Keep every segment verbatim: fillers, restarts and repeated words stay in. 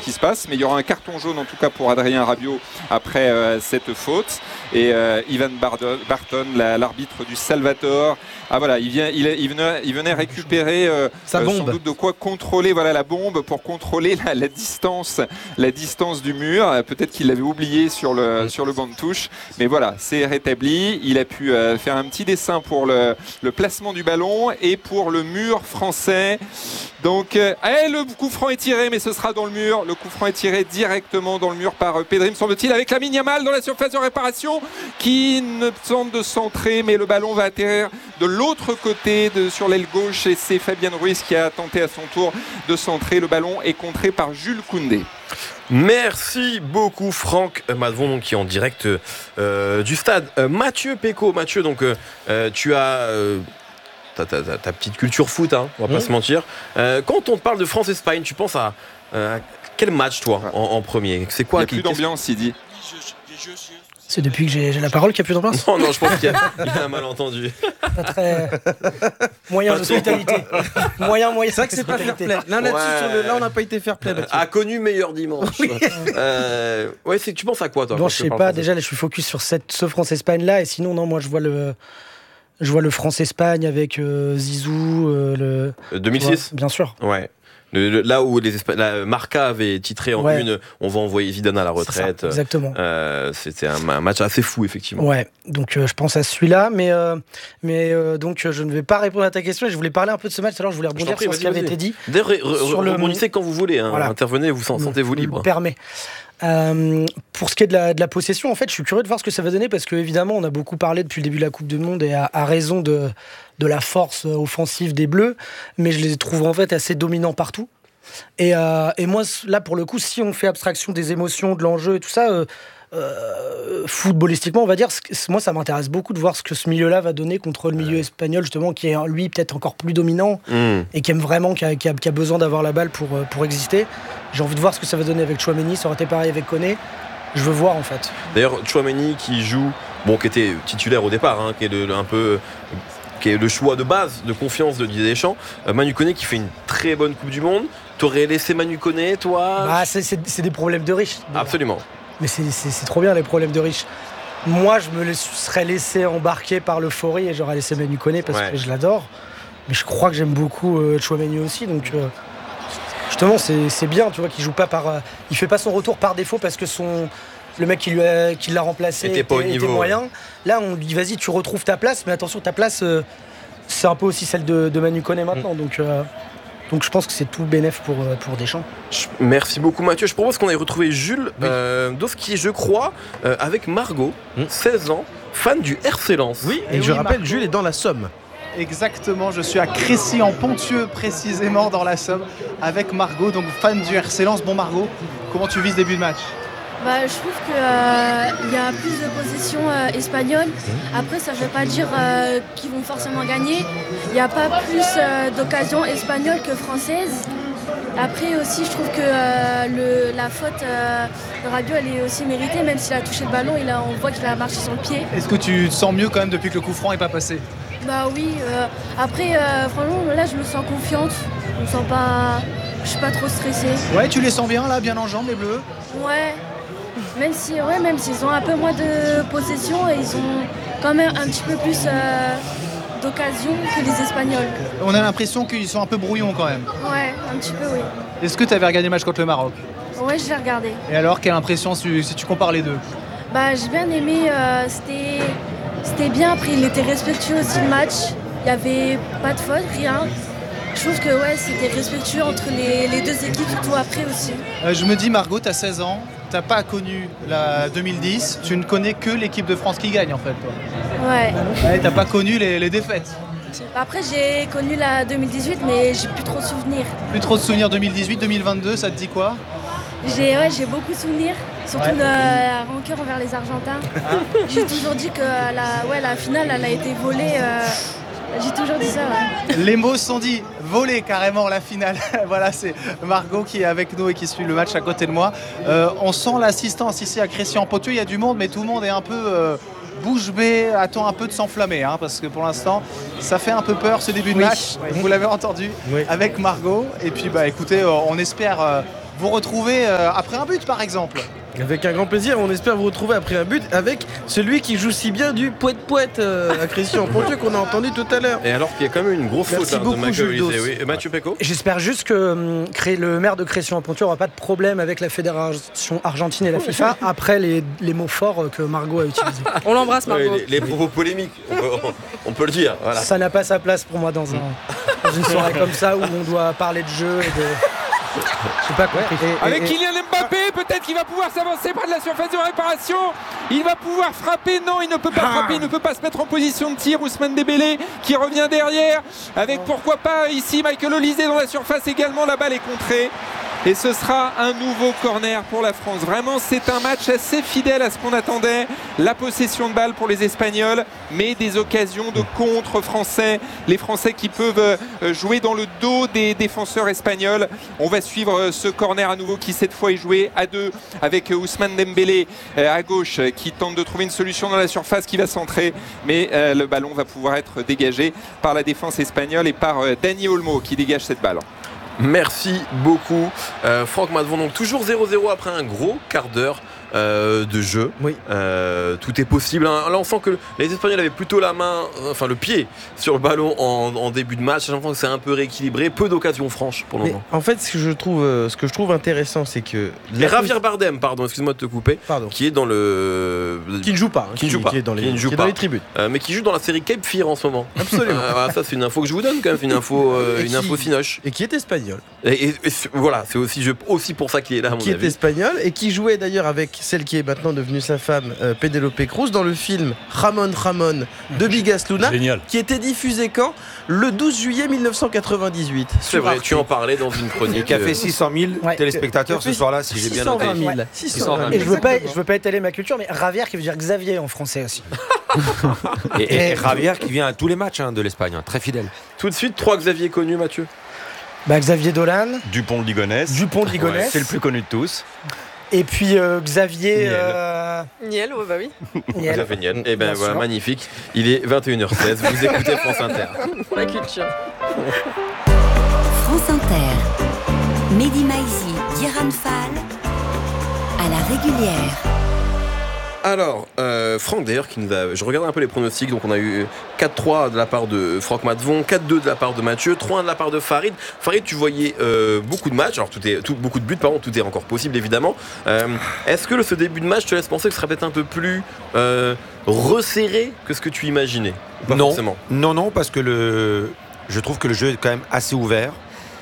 qui se passe, mais il y aura un carton jaune en tout cas pour Adrien Rabiot après euh, cette faute. Et euh, Ivan Barton, Barton la, l'arbitre du Salvatore, ah voilà, il, vient, il, il, venait, il venait récupérer euh, Sa euh, bombe. sans doute de quoi contrôler voilà, la bombe pour contrôler la, la, distance, la distance du mur. Peut-être qu'il l'avait oublié sur le, sur le banc de touche, mais voilà, c'est rétabli. Il a pu euh, faire un petit dessin pour le, le placement du ballon et pour le mur français. Donc, euh, eh, le coup franc est tiré, mais ce sera dans le mur. Le coup franc est tiré directement dans le mur par euh, Pedri, me semble-t-il, avec Lamine Yamal dans la surface de réparation, qui ne tente de centrer, mais le ballon va atterrir de l'autre côté, de, sur l'aile gauche, et c'est Fabien Ruiz qui a tenté à son tour de centrer. Le ballon est contré par Jules Koundé. Merci beaucoup Franck Madvon, donc qui est en direct euh, du stade. Euh, Mathieu Péco, Mathieu, donc euh, tu as euh, ta, ta, ta, ta petite culture foot, hein, on va pas mmh. se mentir. Euh, quand on te parle de France-Espagne, tu penses à, euh, à quel match toi en, en premier? C'est quoi? Il n'y a plus d'ambiance, il dit. C'est depuis que j'ai, j'ai la parole qu'il n'y a plus d'ambiance? Non, non, je pense qu'il y a, il y a un malentendu. Pas très... Moyen d'hospitalité. Moyen, moyen. C'est vrai que c'est pas fair play. Là, là, ouais. sur le, là on n'a pas été fair play. Euh, a connu meilleur dimanche. Oui. euh, ouais, c'est, tu penses à quoi, toi? Non, je sais pas. Déjà, là, je suis focus sur cette, ce France-Espagne-là. Et sinon, non, moi, je vois le... Je vois le France-Espagne avec euh, Zizou. Euh, le... deux mille six? Bien sûr. Ouais. Le, le, là où les Espa... la Marca avait titré en ouais. une, on va envoyer Zidane à la retraite. Ça, exactement. Euh, c'était un, un match assez fou, effectivement. Ouais, donc euh, je pense à celui-là, mais, euh, mais euh, donc je ne vais pas répondre à ta question. Je voulais parler un peu de ce match, alors je voulais rebondir prie, sur ce qui avait été dit. D'ailleurs, re, re, sur le rebondissez quand vous voulez, hein, voilà. Intervenez, vous sentez-vous libre. Me permet. Euh, pour ce qui est de la, de la possession, en fait, je suis curieux de voir ce que ça va donner parce que évidemment, on a beaucoup parlé depuis le début de la Coupe du Monde et à, à raison de, de la force offensive des Bleus, mais je les trouve en fait assez dominants partout. Et, euh, et moi, là, pour le coup, si on fait abstraction des émotions, de l'enjeu et tout ça, euh, euh, footballistiquement, on va dire, moi, ça m'intéresse beaucoup de voir ce que ce milieu-là va donner contre le milieu ouais. espagnol, justement, qui est, lui, peut-être encore plus dominant mmh. et qui aime vraiment, qui a, qui a, qui a besoin d'avoir la balle pour, pour exister. J'ai envie de voir ce que ça va donner avec Tchouaméni. Ça aurait été pareil avec Koné. Je veux voir, en fait. D'ailleurs, Tchouaméni qui joue, bon, qui était titulaire au départ, hein, qui est le, un peu... qui est le choix de base, de confiance de Didier Deschamps. Euh, Manu Koné qui fait une très bonne Coupe du Monde. T'aurais laissé Manu Koné, toi? Bah, c'est, c'est, c'est des problèmes de riches. Déjà. Absolument. Mais c'est, c'est, c'est trop bien, les problèmes de riches. Moi, je me serais laissé embarquer par l'euphorie et j'aurais laissé Manu Koné parce ouais. que je l'adore. Mais je crois que j'aime beaucoup euh, Tchouaméni aussi. Donc, euh, justement, c'est, c'est bien, tu vois, qu'il joue pas par... Euh, il fait pas son retour par défaut parce que son... Le mec qui, lui a, qui l'a remplacé était, pas était, au niveau, était moyen. Ouais. Là, on lui dit, vas-y, tu retrouves ta place. Mais attention, ta place, euh, c'est un peu aussi celle de, de Manu Koné maintenant. Mmh. Donc, euh, donc, je pense que c'est tout bénef pour, pour Deschamps. Merci beaucoup, Mathieu. Je propose qu'on aille retrouver Jules oui. euh, Doski, je crois, euh, avec Margot, mmh. seize ans, fan du R C Lens. Oui, et, et je oui, rappelle, Margot... Jules est dans la Somme. Exactement, je suis à Crécy-en-Ponthieu, précisément dans la Somme, avec Margot, donc fan du R C Lens. Bon, Margot, comment tu vis ce début de match? Bah, je trouve qu'il euh, y a plus de possession euh, espagnole. Après, ça ne veut pas dire euh, qu'ils vont forcément gagner. Il n'y a pas plus euh, d'occasions espagnoles que françaises. Après aussi, je trouve que euh, le, la faute euh, de Rabiot, elle est aussi méritée, même s'il a touché le ballon, il a, on voit qu'il a marché sur le pied. Est-ce que tu te sens mieux quand même depuis que le coup franc n'est pas passé? Bah oui. Euh, après, euh, franchement, là, je me sens confiante. Je me sens pas... Je suis pas trop stressée. Ouais, tu les sens bien là, bien en jambes, les Bleus? Ouais. Même si, ouais, même s'ils ont un peu moins de possession, et ils ont quand même un petit peu plus euh, d'occasion que les Espagnols. On a l'impression qu'ils sont un peu brouillons quand même. Ouais, un petit peu, oui. Est-ce que tu avais regardé le match contre le Maroc? Ouais, je l'ai regardé. Et alors, quelle impression si, si tu compares les deux? Bah, j'ai bien aimé. Euh, c'était, c'était bien. Après, il était respectueux aussi le match. Il n'y avait pas de faute, rien. Je trouve que ouais, c'était respectueux entre les, les deux équipes, surtout après aussi. Euh, je me dis, Margot, tu as seize ans. T'as pas connu la deux mille dix, tu ne connais que l'équipe de France qui gagne en fait, toi. Ouais. Ouais, t'as pas connu les, les défaites. Après, j'ai connu la deux mille dix-huit, mais j'ai plus trop de souvenirs. Plus trop de souvenirs deux mille dix-huit, deux mille vingt-deux, ça te dit quoi? J'ai, ouais, j'ai beaucoup de souvenirs, surtout ouais. de la rancœur envers les Argentins. J'ai toujours dit que la, ouais, la finale, elle a été volée. Euh... J'ai toujours dit ça, ouais. Les mots sont dits, voler carrément la finale. Voilà, c'est Margot qui est avec nous et qui suit le match à côté de moi. Euh, on sent l'assistance ici à Crécy-en-Ponthieu. Il y a du monde, mais tout le monde est un peu euh, bouche bée, attend un peu de s'enflammer, hein, parce que pour l'instant, ça fait un peu peur ce début de oui. match. Oui. Vous l'avez entendu oui. avec Margot. Et puis, bah, écoutez, on espère euh, vous retrouver euh, après un but par exemple. Avec un grand plaisir, on espère vous retrouver après un but avec celui qui joue si bien du poète-poète euh, à Christian Pontieux qu'on a entendu tout à l'heure. Et alors qu'il y a quand même une grosse Merci faute hein, beaucoup, de Michael Jules Olise. Oui. Mathieu Pecco. J'espère juste que hum, créer le maire de Christian Pontieux n'aura pas de problème avec la fédération argentine et la FIFA après les, les mots forts que Margot a utilisés. On l'embrasse, Margot. Ouais, les, les propos polémiques, on peut, on, on peut le dire. Voilà. Ça n'a pas sa place pour moi dans, un, dans une soirée comme ça où on doit parler de jeu et de... J'ai pas compris. Avec Kylian Mbappé, peut-être qu'il va pouvoir s'avancer près de la surface de réparation. Il va pouvoir frapper. Non, il ne peut pas Ah. frapper. Il ne peut pas se mettre en position de tir. Ousmane Dembélé qui revient derrière. Avec pourquoi pas ici Michael Olise dans la surface également. La balle est contrée. Et ce sera un nouveau corner pour la France. Vraiment, c'est un match assez fidèle à ce qu'on attendait. La possession de balle pour les Espagnols, mais des occasions de contre français. Les Français qui peuvent jouer dans le dos des défenseurs espagnols. On va suivre ce corner à nouveau qui cette fois est joué à deux avec Ousmane Dembélé à gauche qui tente de trouver une solution dans la surface qui va centrer. Mais le ballon va pouvoir être dégagé par la défense espagnole et par Dani Olmo qui dégage cette balle. Merci beaucoup. Euh, Franck Madvon, donc toujours zéro zéro après un gros quart d'heure euh, de jeu. Oui. Euh, tout est possible. Hein. Là, on sent que les Espagnols avaient plutôt la main, enfin le pied sur le ballon en, en début de match. J'ai l'impression que c'est un peu rééquilibré. Peu d'occasions franches pour le Mais moment. en fait, ce que je trouve, euh, ce que je trouve intéressant, c'est que Et Javier Bardem, pardon, excuse-moi de te couper, Pardon. qui est dans le. Qui ne joue pas, hein, Qui ne joue pas. qui est dans les, Qui ne joue qui est pas. dans les tribunes. Euh, mais qui joue dans la série Cape Fear en ce moment. Absolument. Euh, voilà, ça, c'est une info que je vous donne quand même. C'est une info, euh, Et une info qui- cinoche. Et qui est espagnol. Et, et- et voilà, c'est aussi, je- aussi pour ça qu'il est là, à mon Qui est avis. espagnol et qui jouait d'ailleurs avec celle qui est maintenant devenue sa femme, euh, Penélope Cruz, dans le film Ramon Ramon de Bigas Luna, Génial. qui était diffusé quand Le douze juillet mille neuf cent quatre-vingt-dix-huit. C'est sur vrai, Arte. tu en parlais dans une chronique. Qui a fait euh, six cent mille Ouais. téléspectateurs Qui a fait ce soir-là, si j'ai bien six cent vingt noté. mille. Ouais. six cent vingt mille. Et je veux pas, je veux pas étaler ma culture, mais Javier qui veut dire Xavier en français aussi. Et, et- et Javier qui vient à tous les matchs hein, de l'Espagne, hein, très fidèle. Tout de suite, trois Xavier connus, Mathieu. Bah, Xavier Dolan, Dupont de Ligonnès. Dupont de Ligonnès, C'est le plus connu de tous. et puis euh, Xavier Niel. euh, Niel, ouais, bah oui. Niel. Xavier Niel. Et ben Bien voilà, sûr. magnifique. Il est vingt et une heures seize. Vous écoutez France Inter. La culture. France Inter. Mehdi Maizi, Diran Fall. À la régulière. Alors, euh, Franck d'ailleurs, qui nous a, je regardais un peu les pronostics, donc on a eu quatre trois de la part de Franck Madvon, quatre deux de la part de Mathieu, trois un de la part de Farid. Farid, tu voyais euh, beaucoup de matchs, alors tout est, tout, beaucoup de buts, pardon, tout est encore possible évidemment. Euh, est-ce que le, ce début de match te laisse penser que ce sera peut-être un peu plus euh, resserré que ce que tu imaginais ou pas non, forcément. non, non, parce que le, je trouve que le jeu est quand même assez ouvert.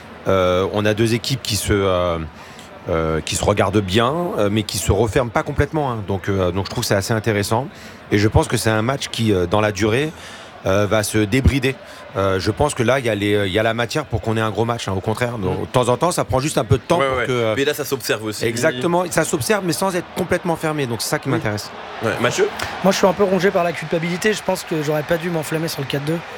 Euh, on a deux équipes qui se, euh, euh, qui se regardent bien, euh, mais qui se referment pas complètement. Hein. Donc, euh, donc je trouve que c'est assez intéressant. Et je pense que c'est un match qui, euh, dans la durée, euh, va se débrider. Euh, je pense que là, il y, a les- il y a la matière pour qu'on ait un gros match. Hein, au contraire, donc, de temps en temps, ça prend juste un peu de temps Ouais, pour ouais. que. euh, Mais là, ça s'observe aussi. Exactement, ça s'observe, mais sans être complètement fermé. Donc c'est ça qui m'intéresse. Ouais. Mathieu. Moi, je suis un peu rongé par la culpabilité. Je pense que j'aurais pas dû m'enflammer sur le quatre deux.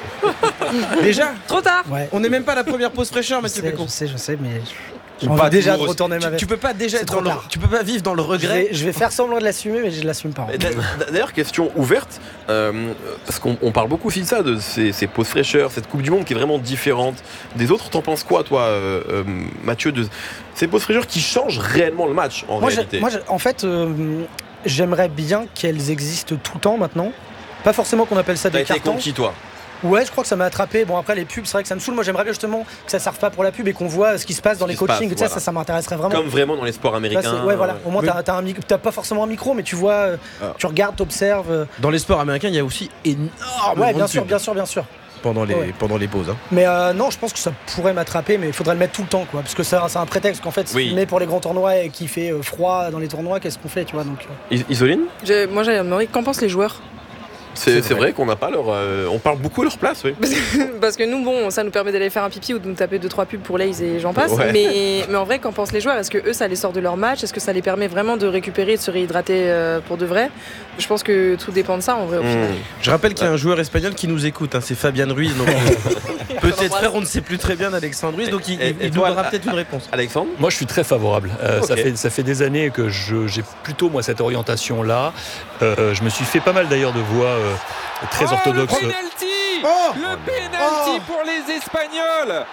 Déjà, Trop tard. Ouais. on n'est même pas à la première pause fraîcheur, Je Mathieu sais, Pécon. je sais, je sais, mais j'ai Ou envie pas déjà de toujours retourner ma Tu, veste. tu peux pas déjà C'est être trop dans le, tard. tu peux pas vivre dans le Je regret. vais, je vais faire semblant de l'assumer, mais je l'assume pas. en Et fait. d'a- D'ailleurs, question ouverte, euh, parce qu'on on parle beaucoup aussi de ça, de ces, ces pauses fraîcheurs, cette Coupe du Monde qui est vraiment différente des autres. T'en penses quoi, toi, euh, euh, Mathieu, de ces pauses fraîcheurs qui changent réellement le match en Moi, j'ai- réalité? moi, j'ai- en fait, euh, j'aimerais bien qu'elles existent tout le temps maintenant. Pas forcément qu'on appelle ça T'as des été cartons. conquis, toi. Ouais, je crois que ça m'a attrapé. Bon, après, les pubs, c'est vrai que ça me saoule. Moi, j'aimerais bien justement que ça serve pas pour la pub et qu'on voit ce qui se passe dans Ce les qui se coachings. passe, Tu sais, voilà. ça, ça m'intéresserait vraiment. Comme vraiment dans les sports Là, américains. c'est- ouais, voilà. Au moins, Oui. t'as, t'as un mic- t'as pas forcément un micro, mais tu vois, euh, Ah. tu regardes, t'observes. euh. Dans les sports américains, il y a aussi énormément Ouais, bien de sûr, pubs bien sûr, bien sûr. pendant les, Ouais. pendant les pauses. hein. Mais euh, non, je pense que ça pourrait m'attraper, mais il faudrait le mettre tout le temps, quoi. Parce que ça, c'est un prétexte qu'en fait, si Oui. tu le mets pour les grands tournois et qu'il fait euh, froid dans les tournois, qu'est-ce qu'on fait, tu vois donc, euh. Is- Isoline, J'ai- Moi, j'allais demander, qu'en pensent les joueurs? c'est c'est vrai qu'on n'a pas leur. euh, on parle beaucoup à leur place, oui. Parce que, parce que nous, bon, ça nous permet d'aller faire un pipi ou de nous taper deux trois pubs pour Lays et j'en passe. Ouais. Mais, mais en vrai, qu'en pensent les joueurs? Est-ce que eux, ça les sort de leur match? Est-ce que ça les permet vraiment de récupérer et de se réhydrater euh, pour de vrai? Je pense que tout dépend de ça en vrai au final. Mmh. Je rappelle qu'il y a un joueur espagnol qui nous écoute, hein, c'est Fabian Ruiz. Donc, euh, peut-être frère, on ne sait plus très bien d'Alexandre Ruiz, donc il, Et- il- et il toi, nous donnera peut-être une réponse. Alexandre. Moi, je suis très favorable. Euh, ça, Ok. fait, ça fait des années que je- j'ai plutôt, moi, cette orientation-là. Euh, je me suis fait pas mal, d'ailleurs, de voix euh, très Oh, orthodoxes. le penalty Oh Le penalty Oh pour les Espagnols.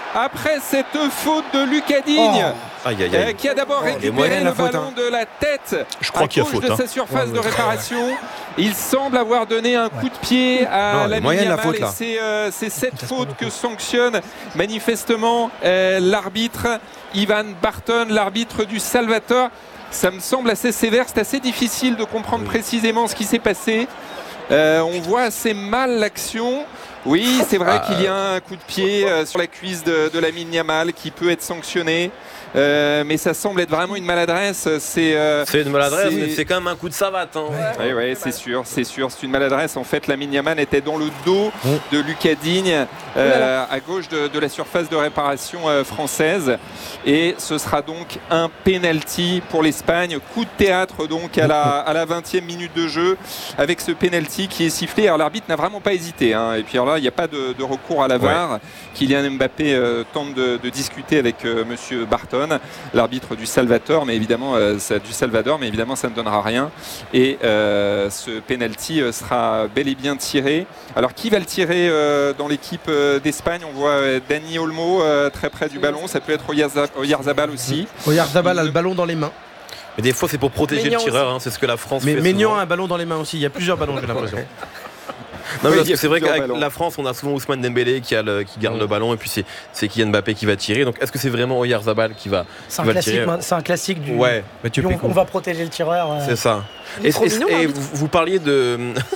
après cette faute de Lucas Digne. Oh. Aïe, aïe, aïe. Euh, qui a d'abord Oh, récupéré le faute, ballon hein. de la tête Je crois à qu'il y a gauche faute, de hein. sa surface Ouais, de réparation. Il semble avoir donné un coup de pied à Non, elle est la moyenne, la Yamal faute, et là. c'est euh, c'est cette faute que sanctionne manifestement euh, l'arbitre Ivan Barton, l'arbitre du Salvatore. Ça me semble assez sévère, c'est assez difficile de comprendre précisément ce qui s'est passé. Euh, on voit assez mal l'action. Oui, c'est vrai Ah, qu'il y a un coup de pied euh, sur la cuisse de, de Lamine Yamal qui peut être sanctionné. Euh, mais ça semble être vraiment une maladresse. C'est euh, C'est une maladresse, c'est- mais c'est quand même un coup de savate. Hein. oui, ouais, c'est sûr, c'est sûr, c'est une maladresse. En fait, Lamine Yamal était dans le dos de Lucas Digne, euh, à gauche de, de la surface de réparation euh, française, et ce sera donc un penalty pour l'Espagne. Coup de théâtre donc à la à la vingtième minute de jeu, avec ce penalty qui est sifflé. Alors l'arbitre n'a vraiment pas hésité, hein. Et puis alors là, il n'y a pas de, de recours à la V A R. Kylian Mbappé euh, tente de, de discuter avec euh, Monsieur Barton, l'arbitre du Salvador, mais évidemment euh, ça, du Salvador, mais évidemment ça ne donnera rien. Et euh, ce penalty euh, sera bel et bien tiré. Alors qui va le tirer euh, dans l'équipe euh, d'Espagne? On voit euh, Dani Olmo euh, très près du ballon. Ça peut être Oyarza- Oyarzabal aussi. Oyarzabal a le ballon dans les mains. Mais des fois, c'est pour protéger Maignan le tireur. Hein. C'est ce que la France Mais fait. Maignan souvent. a un ballon dans les mains aussi. Il y a plusieurs ballons, j'ai l'impression. Non, mais Oui, parce il y a que c'est vrai plusieurs qu'avec ballons. la France, on a souvent Ousmane Dembélé qui, a le- qui garde le ballon, et puis c'est, c'est Kylian Mbappé qui va tirer. Donc est-ce que c'est vraiment Oyarzabal qui va, C'est qui un, va le classique, tirer? c'est un classique du. Ouais, Mathieu du on, Pécaud. on va protéger le tireur. euh. c'est ça. Il est Et, trop et- mignon, et l'arbitre. vous, vous parliez de.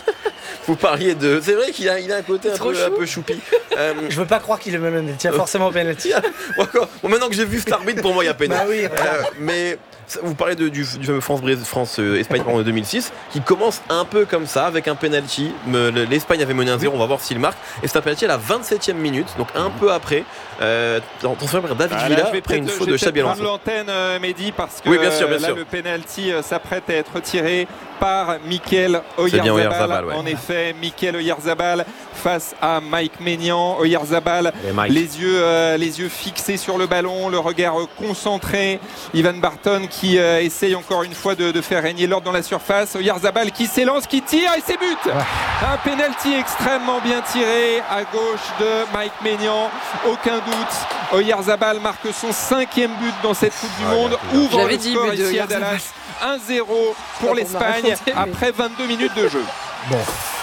Vous parliez de. C'est vrai qu'il a, il a un côté un Trop peu, chou. un peu choupi. Euh, Je veux pas croire qu'il est même tire forcément au penalty. bon, bon, maintenant que j'ai vu cet arbitre, pour moi, il y a peine. Bah oui, Euh, mais ça, vous parlez de- du, du fameux France-Espagne France, euh, Espagne en deux mille six, qui commence un peu comme ça, avec un penalty. Me- le- L'Espagne avait mené un zéro, on va voir s'il marque. Et c'est un penalty à la vingt-septième minute, donc un peu après. Euh, attention par David Ah, là, Villa, je vais après une peut-être- faute je de vais peut-être Xabi prendre Alonso. l'antenne, euh, Mehdi, parce que Oui, bien sûr, bien euh, là, sûr. le penalty euh, s'apprête à être tiré par Mikel C'est bien Oyarzabal. Oyarzabal, ouais. En effet, Mikel Oyarzabal face à Mike Maignan. Oyarzabal, Et Mike. les yeux, euh, les yeux fixés sur le ballon, le regard euh, concentré. Ivan Barton qui euh, essaye encore une fois de, de faire régner l'ordre dans la surface. Oyarzabal qui s'élance, qui tire et c'est but. Un penalty extrêmement bien tiré à gauche de Mike Maignan. Aucun doute. Oyarzabal marque son cinquième but dans cette Coupe du Monde. Ouvre J'avais le dit score but de ici à Oyarzabal. Dallas. un zéro pour Pas pour l'Espagne me raconter, mais- après vingt-deux minutes de jeu. Bon.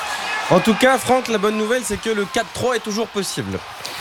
En tout cas, Franck, la bonne nouvelle, c'est que le quatre trois est toujours possible.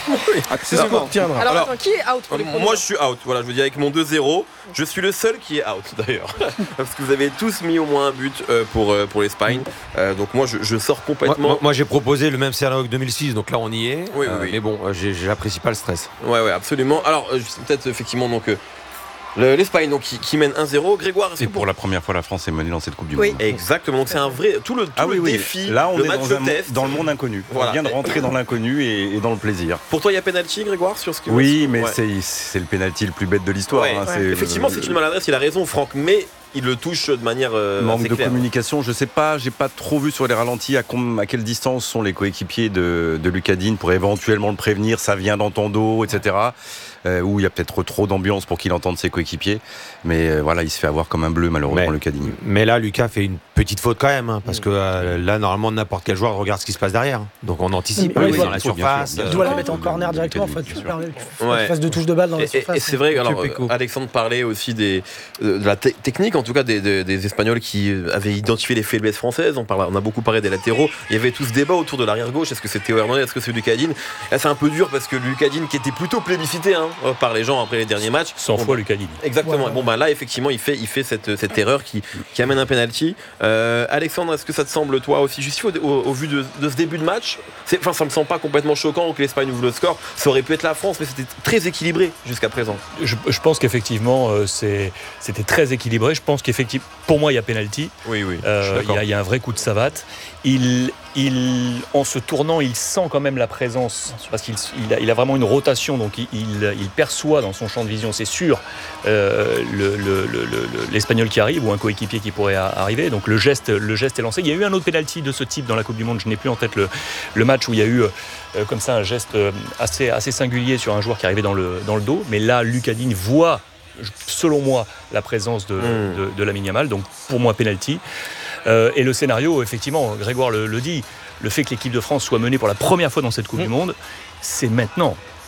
C'est ce qu'on Absolument. retiendra. Alors, Alors, attends, qui est out pour les Moi pronos je suis out, voilà, je vous dis avec mon deux zéro, je suis le seul qui est out d'ailleurs. Parce que vous avez tous mis au moins un but euh, pour, euh, pour l'Espagne. Euh, donc moi je, je sors Moi, complètement. moi- moi, j'ai proposé le même scénario que deux mille six, donc là on y est. Oui, oui, Euh, oui. Mais bon, euh, j'ai- j'apprécie pas le stress. Ouais ouais absolument. Alors euh, peut-être effectivement donc euh, le- l'Espagne donc qui, qui mène un zéro. Grégoire, est-ce Et que pour la première fois, la France est menée dans cette Coupe du Oui. Monde. Exactement, donc c'est un vrai. Tout le, tout Ah le oui, oui. défi, Là, on le est match dans, un, test. dans le monde inconnu. Voilà. On vient de rentrer dans l'inconnu et, et dans le plaisir. Pour toi, il y a penalty, Grégoire, sur ce que Oui, mais Ouais. c'est c'est le penalty le plus bête de l'histoire. Ouais. hein. Ouais. C'est, Effectivement, euh, c'est une maladresse, il a raison, Franck, mais il le touche de manière euh, Manque assez de claire. communication, je sais pas, j'ai pas trop vu sur les ralentis à, com- à quelle distance sont les coéquipiers de, de Lucas Digne pour éventuellement le prévenir, ça vient dans ton dos, et cetera. Euh, où il y a peut-être trop d'ambiance pour qu'il entende ses coéquipiers. Mais euh, voilà, il se fait avoir comme un bleu, malheureusement, Mais- Lucas Digne. Mais là, Lucas fait une petite faute quand même, hein, parce que euh, là, normalement, n'importe quel joueur regarde ce qui se passe derrière. Donc on anticipe, Oui, hein, oui, dans oui, la bien sûr, surface. bien Tu sûr. dois euh, la mettre en corner directement. Enfin, tu bien sûr. parles Ouais. tu fasses de touche de balle dans la Et, et- surface. et c'est vrai, alors, Mathieu Pécaud. euh, Alexandre parlait aussi des, euh, de la te- technique, en tout cas des, des- des Espagnols qui euh, avaient identifié les faiblesses françaises. On, parle, on a beaucoup parlé des latéraux. Il y avait tout ce débat autour de l'arrière-gauche. Est-ce que c'est Théo Hernandez, est-ce que c'est Lucas Digne? Là, c'est un peu dur parce que Lucas Digne, qui était plutôt plébiscité hein, par les gens après les derniers matchs. cent Bon, fois Lucas Digne. Exactement. Ouais, ouais. Bon, bah là, effectivement, il fait, il fait cette, cette erreur qui, qui amène un penalty. Euh, Alexandre, est-ce que ça te semble, toi aussi, justifié au, au- au vu de, de ce début de match? C'est- Enfin, ça me semble pas complètement choquant que l'Espagne ouvre le score. Ça aurait pu être la France, mais c'était très équilibré jusqu'à présent. Je, je pense qu'effectivement, euh, c'est- c'était très équilibré. Je pense qu'effectivement, pour moi, il y a penalty. Oui, oui. Euh, il y, a- il y a un vrai coup de savate. Il, il, en se tournant, il sent quand même la présence parce qu'il il a, il a vraiment une rotation, donc il, il, il perçoit dans son champ de vision, c'est sûr, euh, le- le- le- le- l'Espagnol qui arrive ou un coéquipier qui pourrait a- arriver. Donc le geste, le geste est lancé. Il y a eu un autre penalty de ce type dans la Coupe du Monde. Je n'ai plus en tête le, le match où il y a eu euh, comme ça un geste euh, assez, assez singulier sur un joueur qui arrivait dans le, dans le dos. Mais là, Lucas Digne voit, selon moi, la présence de, Mm. de, de Lamine Yamal. Donc pour moi, penalty. Euh, et le scénario, effectivement, Grégoire le, le dit, le fait que l'équipe de France soit menée pour la première fois dans cette Coupe Mmh. du Monde, c'est maintenant.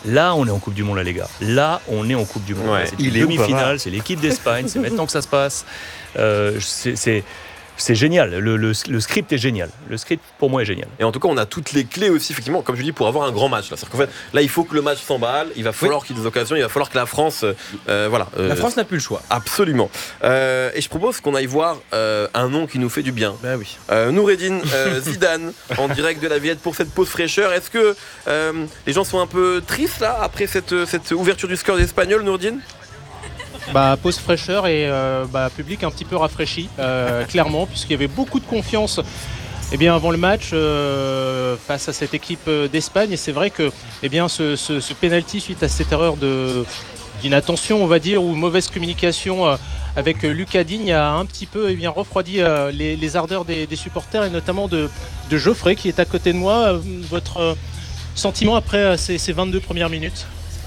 Là, on est en Coupe du Monde, là, les gars. Là, on est en Coupe du Monde. Ouais, c'est il une est demi-finale, c'est l'équipe d'Espagne, c'est maintenant que ça se passe. Euh, c'est, c'est, c'est génial. Le, le, le script est génial. Le script, pour moi, est génial. Et en tout cas, on a toutes les clés aussi, effectivement, comme je dis, pour avoir un grand match. Là, c'est-à-dire qu'en fait, là, il faut que le match s'emballe. Il va falloir oui. qu'il y ait des occasions. Il va falloir que la France, euh, voilà. Euh, la France n'a plus le choix. Absolument. Euh, et je propose qu'on aille voir euh, un nom qui nous fait du bien. Ben oui. Euh, Noureddine euh, Zidane, en direct de la Villette pour cette pause fraîcheur. Est-ce que euh, les gens sont un peu tristes là après cette, cette ouverture du score des Espagnols, Noureddine? Bah, pause fraîcheur et euh, bah, public un petit peu rafraîchi, euh, clairement, puisqu'il y avait beaucoup de confiance eh bien, avant le match euh, face à cette équipe d'Espagne. Et c'est vrai que eh bien, ce, ce, ce pénalty suite à cette erreur de, d'inattention, on va dire, ou mauvaise communication euh, avec Lucas Digne a un petit peu eh bien, refroidi euh, les, les ardeurs des, des supporters et notamment de, de Geoffrey qui est à côté de moi. Votre euh, sentiment après euh, ces, ces vingt-deux premières minutes?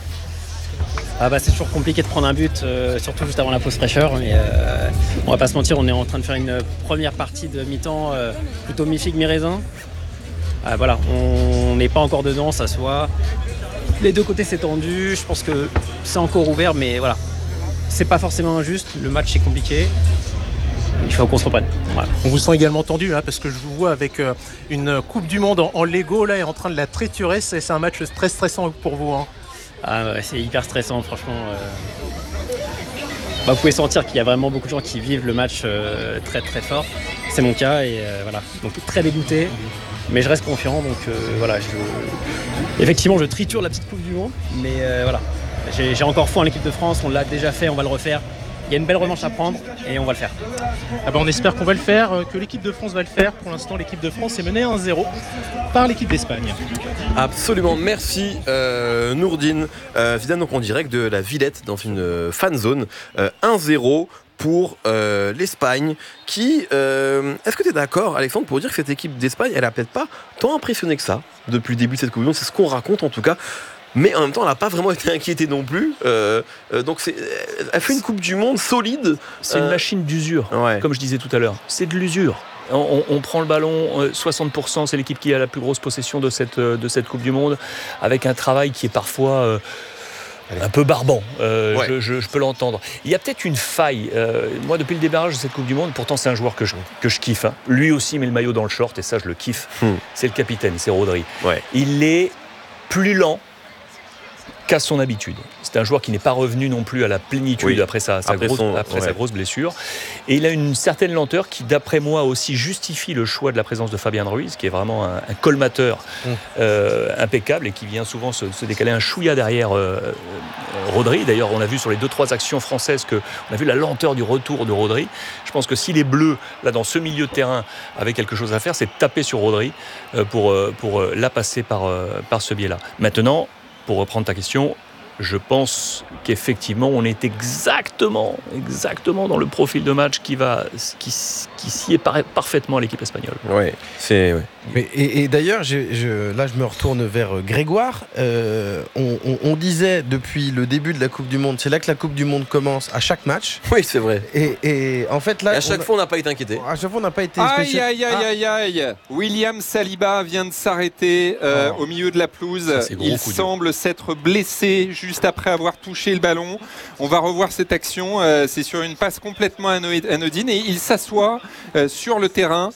Ah bah c'est toujours compliqué de prendre un but, euh, surtout juste avant la pause fraîcheur, mais euh, on va pas se mentir, on est en train de faire une première partie de mi-temps euh, plutôt mi-figue, mi-raisin. Ah, voilà, on n'est pas encore dedans, ça se voit. Les deux côtés c'est tendu, je pense que c'est encore ouvert, mais voilà, c'est pas forcément injuste, le match est compliqué. Il faut qu'on se reprenne. Voilà. On vous sent également tendu là, parce que je vous vois avec euh, une Coupe du Monde en, en Lego là, et en train de la triturer, c'est, c'est un match très stressant pour vous. Hein. Ah ouais, c'est hyper stressant, franchement. Euh... Bah, vous pouvez sentir qu'il y a vraiment beaucoup de gens qui vivent le match euh, très très fort. C'est mon cas et euh, voilà. Donc très dégoûté, mais je reste confiant. Donc euh, voilà, je... effectivement, je triture la petite Coupe du Monde, mais euh, voilà, j'ai, j'ai encore foi en l'équipe de France. On l'a déjà fait, on va le refaire. Il y a une belle revanche à prendre et on va le faire. Ah bah on espère qu'on va le faire, que l'équipe de France va le faire. Pour l'instant, l'équipe de France est menée un zéro par l'équipe d'Espagne. Absolument, merci euh, Noureddine. Euh, Zidane donc en direct de la Villette dans une euh, fan zone. Euh, un zéro pour euh, l'Espagne qui... Euh, est-ce que tu es d'accord, Alexandre, pour dire que cette équipe d'Espagne, elle a peut-être pas tant impressionné que ça depuis le début de cette Coupe du Monde? C'est ce qu'on raconte en tout cas. Mais en même temps, elle n'a pas vraiment été inquiétée non plus. Euh, euh, donc, c'est, elle fait une Coupe du Monde solide. C'est euh... une machine d'usure, ouais. Comme je disais tout à l'heure. C'est de l'usure. On, on prend le ballon, soixante pour cent, c'est l'équipe qui a la plus grosse possession de cette, de cette Coupe du Monde, avec un travail qui est parfois euh, un peu barbant. Euh, ouais. je, je, je peux l'entendre. Il y a peut-être une faille. Euh, moi, depuis le démarrage de cette Coupe du Monde, pourtant, c'est un joueur que je, que je kiffe. Hein. Lui aussi met le maillot dans le short, et ça, je le kiffe. Hmm. C'est le capitaine, c'est Rodri. Ouais. Il est plus lent qu'à son habitude. C'est un joueur qui n'est pas revenu non plus à la plénitude oui. après, sa, sa, après, grosse, son, après ouais. sa grosse blessure. Et il a une certaine lenteur qui, d'après moi, aussi justifie le choix de la présence de Fabien Ruiz, qui est vraiment un, un colmateur mmh. euh, impeccable et qui vient souvent se, se décaler un chouïa derrière euh, euh, Rodri. D'ailleurs, on a vu sur les deux trois actions françaises qu'on a vu la lenteur du retour de Rodri. Je pense que si les Bleus, là, dans ce milieu de terrain, avaient quelque chose à faire, c'est de taper sur Rodri euh, pour, euh, pour euh, la passer par, euh, par ce biais-là. Maintenant, pour reprendre ta question, je pense qu'effectivement, on est exactement, exactement dans le profil de match qui va, qui, qui sied par, parfaitement à l'équipe espagnole. Oui, c'est. Ouais. Mais, et, et d'ailleurs, j'ai, je, là, je me retourne vers Grégoire. Euh, on, on, on disait depuis le début de la Coupe du Monde, c'est là que la Coupe du Monde commence à chaque match. Oui, c'est vrai. Et, et en fait, là, et à chaque on a, fois, on n'a pas été inquiété. À chaque fois, on n'a pas été. Aïe, aïe, aïe, aïe, aïe. William Saliba vient de s'arrêter euh, oh. au milieu de la pelouse. Ça, il semble s'être blessé juste après avoir touché le ballon. On va revoir cette action. Euh, c'est sur une passe complètement anodine et il s'assoit euh, sur le terrain.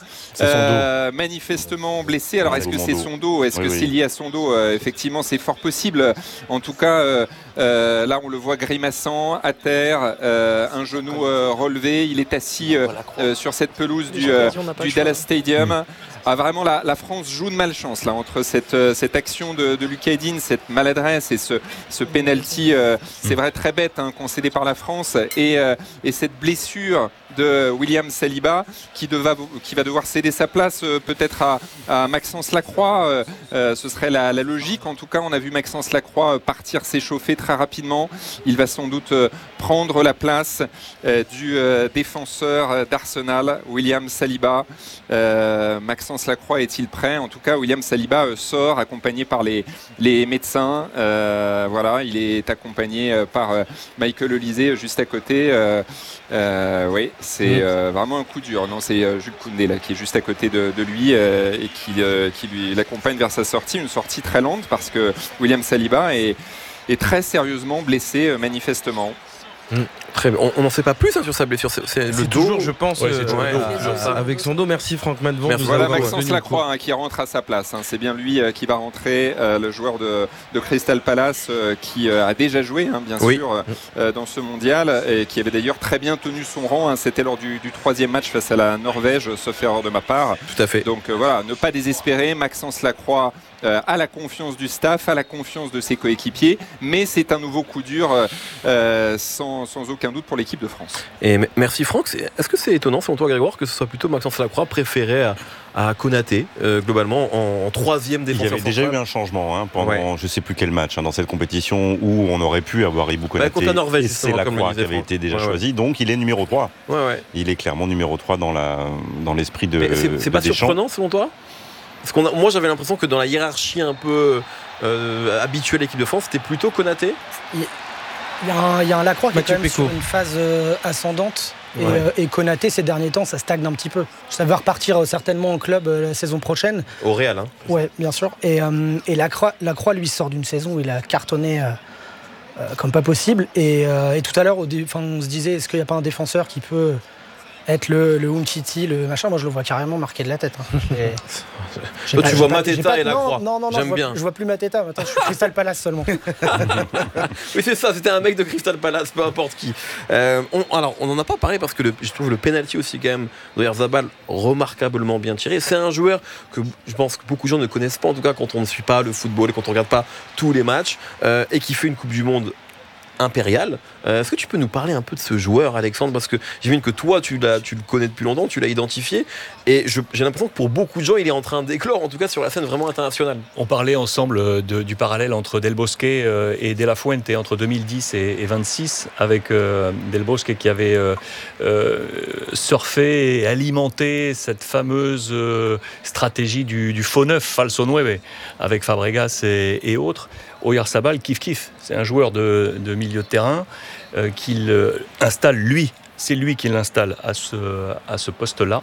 Euh, manifestement blessé. Alors, est-ce que c'est son dos? Est-ce oui, que oui. c'est lié à son dos? euh, Effectivement, c'est fort possible. En tout cas, euh, euh, là, on le voit grimaçant à terre, euh, un genou euh, relevé. Il est assis euh, euh, sur cette pelouse du, euh, du Dallas Stadium. Mmh. Ah, vraiment, la, la France joue de malchance là entre cette, euh, cette action de, de Lucas Digne, cette maladresse et ce, ce penalty, euh, c'est vrai très bête, hein, concédé par la France, et, euh, et cette blessure de William Saliba qui, deva, qui va devoir céder sa place euh, peut-être à, à Maxence Lacroix. Euh, euh, ce serait la, la logique. En tout cas, on a vu Maxence Lacroix partir s'échauffer très rapidement. Il va sans doute euh, prendre la place euh, du euh, défenseur d'Arsenal, William Saliba. Euh, Maxence Lacroix est-il prêt? En tout cas, William Saliba euh, sort accompagné par les, les médecins. Euh, voilà, il est accompagné euh, par euh, Michael Olysée juste à côté. Euh, euh, oui, C'est Mmh. euh, vraiment un coup dur. Non, c'est euh, Jules Koundé là, qui est juste à côté de, de lui euh, et qui, euh, qui lui l'accompagne vers sa sortie. Une sortie très lente parce que William Saliba est, est très sérieusement blessé euh, manifestement. Mmh. Très bien. On n'en sait pas plus hein, sur sa blessure. C'est, c'est le C'est dos. toujours, je pense, Ouais, euh, c'est toujours ouais, le dos. euh, Toujours ça. avec son dos. Merci Franck Madvon. Merci. de nous Voilà avoir Maxence tenu Lacroix le coup. hein, qui rentre à sa place. Hein. C'est bien lui euh, qui va rentrer, euh, le joueur de, de Crystal Palace euh, qui euh, a déjà joué, hein, bien Oui. sûr, euh, dans ce mondial et qui avait d'ailleurs très bien tenu son rang. Hein. C'était lors du, du troisième match face à la Norvège, sauf erreur de ma part. Tout à fait. Donc euh, voilà, ne pas désespérer. Maxence Lacroix euh, a la confiance du staff, a la confiance de ses coéquipiers, mais c'est un nouveau coup dur euh, euh, sans, sans aucun doute pour l'équipe de France. Et m- merci Franck. C'est- Est-ce que c'est étonnant selon toi Grégoire que ce soit plutôt Maxence Lacroix préféré à, à Konaté euh, globalement en, en troisième Il y défenseur avait déjà eu central? un changement hein, pendant Ouais. je sais plus quel match hein, dans cette compétition où on aurait pu avoir Ibou Konaté. Bah, contre la Norvège, et c'est justement, comme le Lacroix qui disait avait Franck. été déjà Ouais, ouais. choisi. Donc il est numéro trois. Ouais, ouais. Il est clairement numéro trois dans, la, dans l'esprit de, Mais c'est, c'est de pas Deschamps. surprenant selon toi? Parce qu'on a- moi j'avais l'impression que dans la hiérarchie un peu euh, habituelle de l'équipe de France, c'était plutôt Konaté. Il y a un, il y a un Lacroix qui est Mathieu quand même Pécaud. sur une phase euh, ascendante. Et, Ouais. euh, et Konaté, ces derniers temps, ça stagne un petit peu. Ça va repartir euh, certainement au club euh, la saison prochaine. Au Real, hein. Ouais, bien sûr. Et, euh, et Lacroix, Lacroix, lui, sort d'une saison où il a cartonné euh, euh, comme pas possible. Et, euh, et tout à l'heure, au dé- 'fin, on se disait, est-ce qu'il n'y a pas un défenseur qui peut être le, le Umtiti, le machin? Moi, je le vois carrément marqué de la tête. hein. J'ai- j'ai Toi, pas- tu j'ai vois pas- Mateta j'ai pas- et Lacroix. Non, non, non, J'aime je vois, bien. je vois plus Mateta. Maintenant, je suis Crystal Palace seulement. Oui, c'est ça, c'était un mec de Crystal Palace, peu importe qui. Euh, on, alors, on n'en a pas parlé parce que le- je trouve le penalty aussi, quand même, d'Oyarzabal remarquablement bien tiré. C'est un joueur que je pense que beaucoup de gens ne connaissent pas, en tout cas, quand on ne suit pas le football et quand on ne regarde pas tous les matchs, euh, et qui fait une Coupe du Monde impériale. Euh, est-ce que tu peux nous parler un peu de ce joueur, Alexandre? Parce que j'imagine que toi, tu, l'as, tu le connais depuis longtemps, tu l'as identifié, et je- j'ai l'impression que pour beaucoup de gens, il est en train d'éclore, en tout cas sur la scène vraiment internationale. On parlait ensemble de- du parallèle entre Del Bosque euh, et De La Fuente entre deux mille dix et, et vingt-six, avec euh, Del Bosque qui avait euh, euh, surfé et alimenté cette fameuse euh, stratégie du, du faux neuf, falso nueve, avec Fabregas et, et autres. Oyarzabal, kiff kiff, c'est un joueur de, de milieu de terrain euh, qu'il euh, installe lui, c'est lui qui l'installe à ce, à ce poste-là.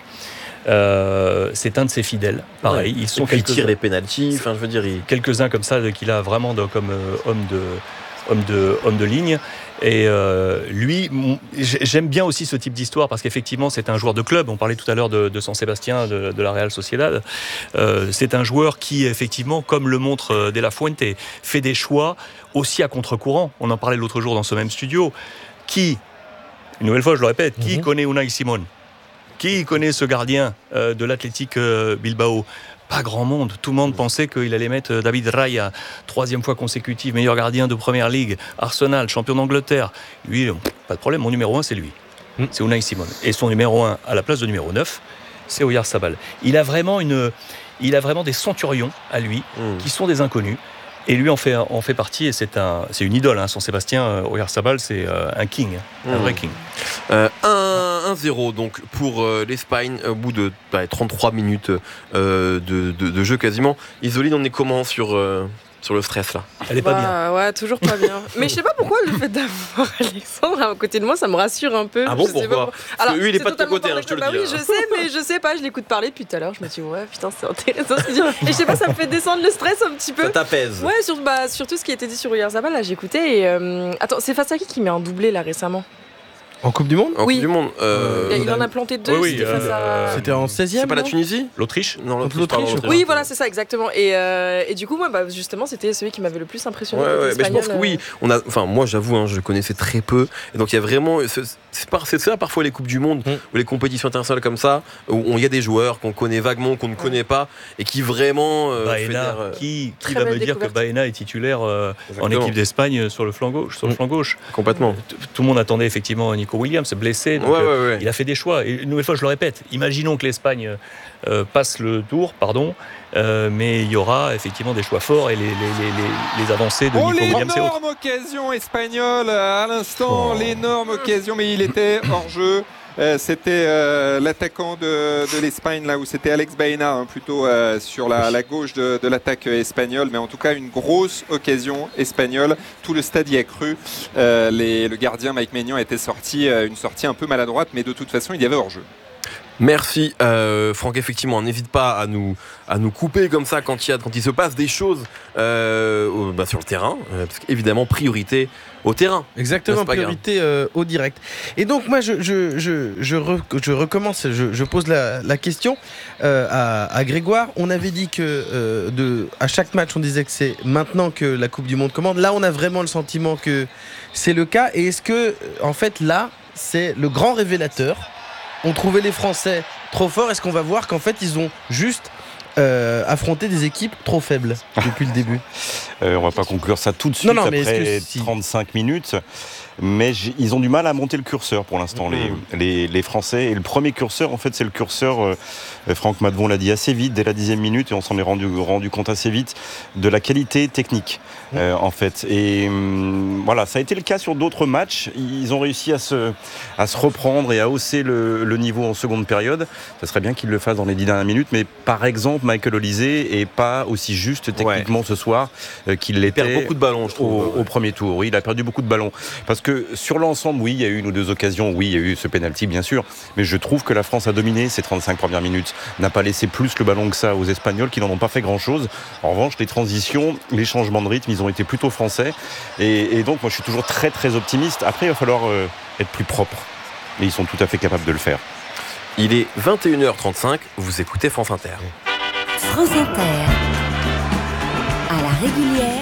Euh, c'est un de ses fidèles, pareil. Ouais. Ils sont Et puis il quelques- tire les pénaltys, enfin je veux dire, il... quelques-uns comme ça qu'il a vraiment de- comme euh, homme de homme de homme de ligne. Et euh, lui, m- j'ai- j'aime bien aussi ce type d'histoire parce qu'effectivement, c'est un joueur de club. On parlait tout à l'heure de, de San Sébastien, de, de la Real Sociedad. Euh, c'est un joueur qui, effectivement, comme le montre euh, De La Fuente, fait des choix aussi à contre-courant. On en parlait l'autre jour dans ce même studio. Qui, une nouvelle fois, je le répète, qui connaît Unai Simon? Qui connaît ce gardien euh, de l'Athletic euh, Bilbao? Pas grand monde. Tout le monde pensait qu'il allait mettre David Raya, troisième fois consécutive, meilleur gardien de Première Ligue, Arsenal, champion d'Angleterre. Lui, pas de problème, mon numéro un, c'est lui. Mm. C'est Unai Simon. Et son numéro un, à la place de numéro neuf, c'est Oyarzabal. Il a vraiment, une, il a vraiment des centurions à lui, mm. qui sont des inconnus. Et lui en fait, en fait partie, et c'est, un, c'est une idole. Hein. San Sébastien, euh, Oyarzabal, c'est euh, un king, mmh. un vrai king. Euh, un zéro donc pour euh, l'Espagne au bout de bah, trente-trois minutes euh, de, de, de jeu quasiment. Isoline, on est comment sur, euh, sur le stress là? Elle est bah, pas bien. Ouais, toujours pas bien. Mais je sais pas pourquoi le fait d'avoir Alexandre à côté de moi, ça me rassure un peu. Ah bon, je sais pourquoi? pas Parce Alors, que lui, il est c'est pas de ton totalement côté, hein, je te le bah dis. oui, hein. je sais, mais je sais pas, je l'écoute parler depuis tout à l'heure. Je me dis, ouais, putain, c'est intéressant ce qu'il dit. Et je sais pas, ça me fait descendre le stress un petit peu. Ça t'apaise. Ouais, sur, bah, surtout ce qui a été dit sur Oyarzabal, là, j'écoutais. Et, euh... Attends, c'est face à qui qui met un doublé là récemment? En Coupe du Monde? En Oui. Coupe du Monde. euh, Il en a planté deux. Oui, oui, c'était face euh, à... C'était en seizième. C'est pas la non Tunisie? L'Autriche? Non, Contre l'Autriche, pardon, l'Autriche, l'Autriche. Oui, voilà, c'est ça, exactement. Et, euh, et du coup, moi, bah, justement, c'était celui qui m'avait le plus impressionné. Ouais, côté ouais, mais je pense que espagnol, oui. On a, enfin, moi, j'avoue, hein, je connaissais très peu. Et donc, il y a vraiment. ce- C'est par- c'est ça, parfois, les Coupes du Monde, Mm. ou les compétitions internationales comme ça, où il y a des joueurs qu'on connaît vaguement, qu'on ne connaît pas, et qui vraiment. euh, Baena, fédèrent, euh, qui, qui Très va belle me dire que découverte. Baena est titulaire euh, en Exactement. équipe d'Espagne sur le flanc gauche, sur le flanc gauche. Complètement. T- Tout le monde attendait effectivement Nico Williams blessé. Donc, Ouais, euh, ouais, ouais. Il a fait des choix. Et une nouvelle fois, je le répète, imaginons que l'Espagne euh, passe le tour, pardon, euh, mais il y aura effectivement des choix forts et les, les, les, les, les avancées de Oh, Nico Williams et autres. l'énorme occasion espagnole à l'instant, Oh. l'énorme occasion, mais il était hors jeu. Euh, c'était euh, l'attaquant de, de l'Espagne, là où c'était Alex Baena, hein, plutôt euh, sur la, la gauche de, de l'attaque espagnole. Mais en tout cas, une grosse occasion espagnole. Tout le stade y a cru. Euh, les, le gardien Mike Maignan était sorti, euh, une sortie un peu maladroite, mais de toute façon, il y avait hors-jeu. Merci euh, Franck, effectivement, n'hésite pas à nous, à nous couper comme ça quand il, y a, quand il se passe des choses euh, au, bah, sur le terrain, euh, parce qu'évidemment, priorité au terrain. Exactement, priorité euh, au direct. Et donc moi, je, je, je, je, re, je recommence, je, je pose la, la question euh, à, à Grégoire. On avait dit que euh, de, à chaque match, on disait que c'est maintenant que la Coupe du Monde commande. Là, on a vraiment le sentiment que c'est le cas. Et est-ce que, en fait, là, c'est le grand révélateur? On trouvait les Français trop forts. Est-ce qu'on va voir qu'en fait ils ont juste euh, affronté des équipes trop faibles depuis le début? euh, On va pas conclure ça tout de suite non, non, mais après si... trente-cinq minutes. Mais ils ont du mal à monter le curseur pour l'instant, mmh. les, les, les Français. Et le premier curseur, en fait, c'est le curseur, euh, Franck Madvon l'a dit assez vite, dès la dixième minute, et on s'en est rendu, rendu compte assez vite, de la qualité technique, mmh. euh, en fait. Et hum, voilà, ça a été le cas sur d'autres matchs. Ils ont réussi à se, à se reprendre et à hausser le, le niveau en seconde période. Ça serait bien qu'ils le fassent dans les dix dernières minutes. Mais par exemple, Michael Olise est pas aussi juste techniquement ouais. ce soir euh, qu'il l'était. Il perd beaucoup de ballons, je trouve. Au, au premier tour, oui, il a perdu beaucoup de ballons. Parce que que sur l'ensemble, oui, il y a eu une ou deux occasions, oui, il y a eu ce penalty, bien sûr, mais je trouve que la France a dominé ces trente-cinq premières minutes, n'a pas laissé plus le ballon que ça aux Espagnols qui n'en ont pas fait grand-chose. En revanche, les transitions, les changements de rythme, ils ont été plutôt français. Et, et donc, moi, je suis toujours très, très optimiste. Après, il va falloir euh, être plus propre. Mais ils sont tout à fait capables de le faire. Il est vingt et une heures trente-cinq, vous écoutez France Inter. France Inter, à la régulière.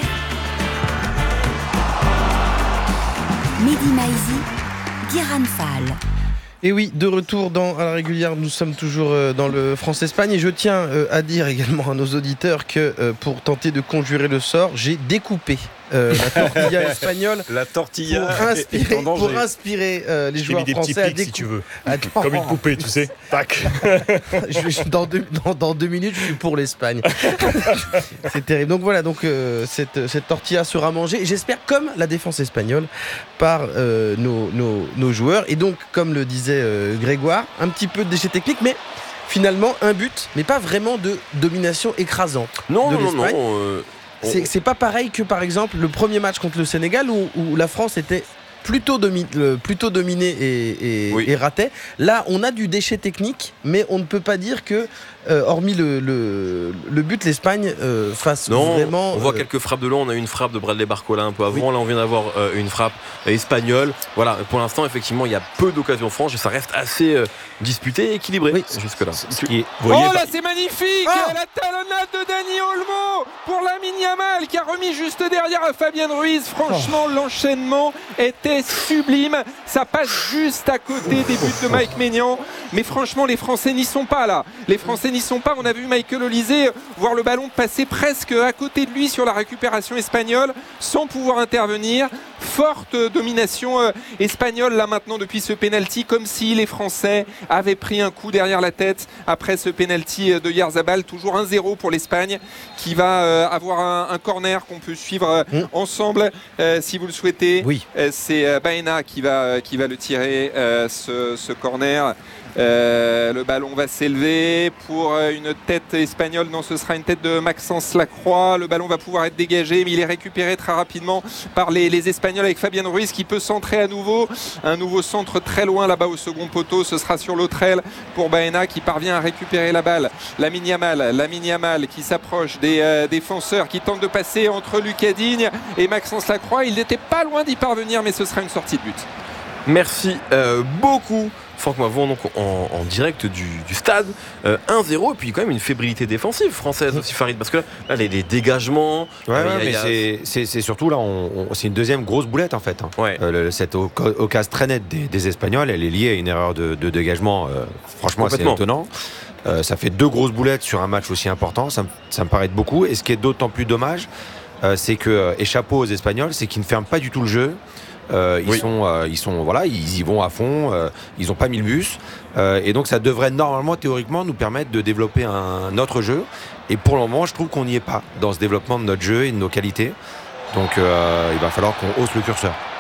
Mehdi Maizi, Guérin Fall. Et oui, de retour dans à la régulière, nous sommes toujours dans le France-Espagne et je tiens à dire également à nos auditeurs que pour tenter de conjurer le sort, j'ai découpé euh, la tortilla espagnole. La tortilla pour inspirer, pour inspirer euh, les joueurs français à découper. Si tu veux. Attends. Comme une poupée, tu sais. Tac. je, je, dans, deux, dans, dans deux minutes, je suis pour l'Espagne. C'est terrible. Donc voilà, donc euh, cette, cette tortilla sera mangée, j'espère, comme la défense espagnole, par euh, nos, nos, nos joueurs. Et donc, comme le disait euh, Grégoire, un petit peu de déchets techniques, mais finalement un but, mais pas vraiment de domination écrasante non, de non, l'Espagne. Non, non, euh, on... c'est, c'est pas pareil que par exemple le premier match contre le Sénégal où, où la France était plutôt, domi- euh, plutôt dominé et, et, oui. et raté. Là, on a du déchet technique, mais on ne peut pas dire que, euh, hormis le, le, le but, l'Espagne euh, fasse non, vraiment... on voit euh... quelques frappes de long. On a eu une frappe de Bradley Barcola un peu avant. Oui. Là, on vient d'avoir euh, une frappe euh, espagnole. Voilà, pour l'instant, effectivement, il y a peu d'occasions franches et ça reste assez euh, disputé et équilibré oui. jusque-là. Qui... Oh là, pas... c'est magnifique ah la talonnade de Dani Olmo pour Lamine Yamal qui a remis juste derrière à Fabien Ruiz. Franchement, oh. l'enchaînement était sublime, ça passe juste à côté des buts de Mike Maignan, mais franchement les Français n'y sont pas là, les Français n'y sont pas. On a vu Michael Olise voir le ballon passer presque à côté de lui sur la récupération espagnole sans pouvoir intervenir. Forte domination euh, espagnole là maintenant depuis ce penalty, comme si les Français avaient pris un coup derrière la tête après ce penalty de Yarzabal. Toujours un zéro pour l'Espagne qui va euh, avoir un, un corner qu'on peut suivre euh, mmh. ensemble euh, si vous le souhaitez. Oui. Euh, c'est euh, Baena qui va, qui va le tirer, euh, ce, ce corner. Euh, le ballon va s'élever pour une tête espagnole. Non, ce sera une tête de Maxence Lacroix. Le ballon va pouvoir être dégagé, mais il est récupéré très rapidement par les, les Espagnols avec Fabien Ruiz qui peut centrer à nouveau. Un nouveau centre très loin là-bas au second poteau. Ce sera sur l'autre aile pour Baena qui parvient à récupérer la balle. Lamine Yamal, Lamine Yamal qui s'approche des euh, défenseurs, qui tente de passer entre Lucas Digne et Maxence Lacroix. Il n'était pas loin d'y parvenir, mais ce sera une sortie de but. Merci euh, beaucoup Franck Madvon, donc en, en direct du, du stade, euh, un zéro, et puis quand même une fébrilité défensive française aussi, Farid, parce que là, là les, les dégagements... Ouais, euh, ouais, y a, mais y a... c'est, c'est, c'est surtout là, on, on, c'est une deuxième grosse boulette en fait. Hein. Ouais. Euh, le, cette occasion très nette des, des Espagnols, elle est liée à une erreur de, de dégagement, euh, franchement assez étonnant. Euh, ça fait deux grosses boulettes sur un match aussi important, ça, ça me paraît de beaucoup, et ce qui est d'autant plus dommage, euh, c'est que, euh, et chapeau aux Espagnols, c'est qu'ils ne ferment pas du tout le jeu. Euh, ils, oui. sont, euh, ils sont, voilà, ils y vont à fond. Euh, ils n'ont pas mis le bus, euh, et donc ça devrait normalement, théoriquement, nous permettre de développer un autre jeu. Et pour le moment, je trouve qu'on n'y est pas dans ce développement de notre jeu et de nos qualités. Donc, euh, il va falloir qu'on hausse le curseur.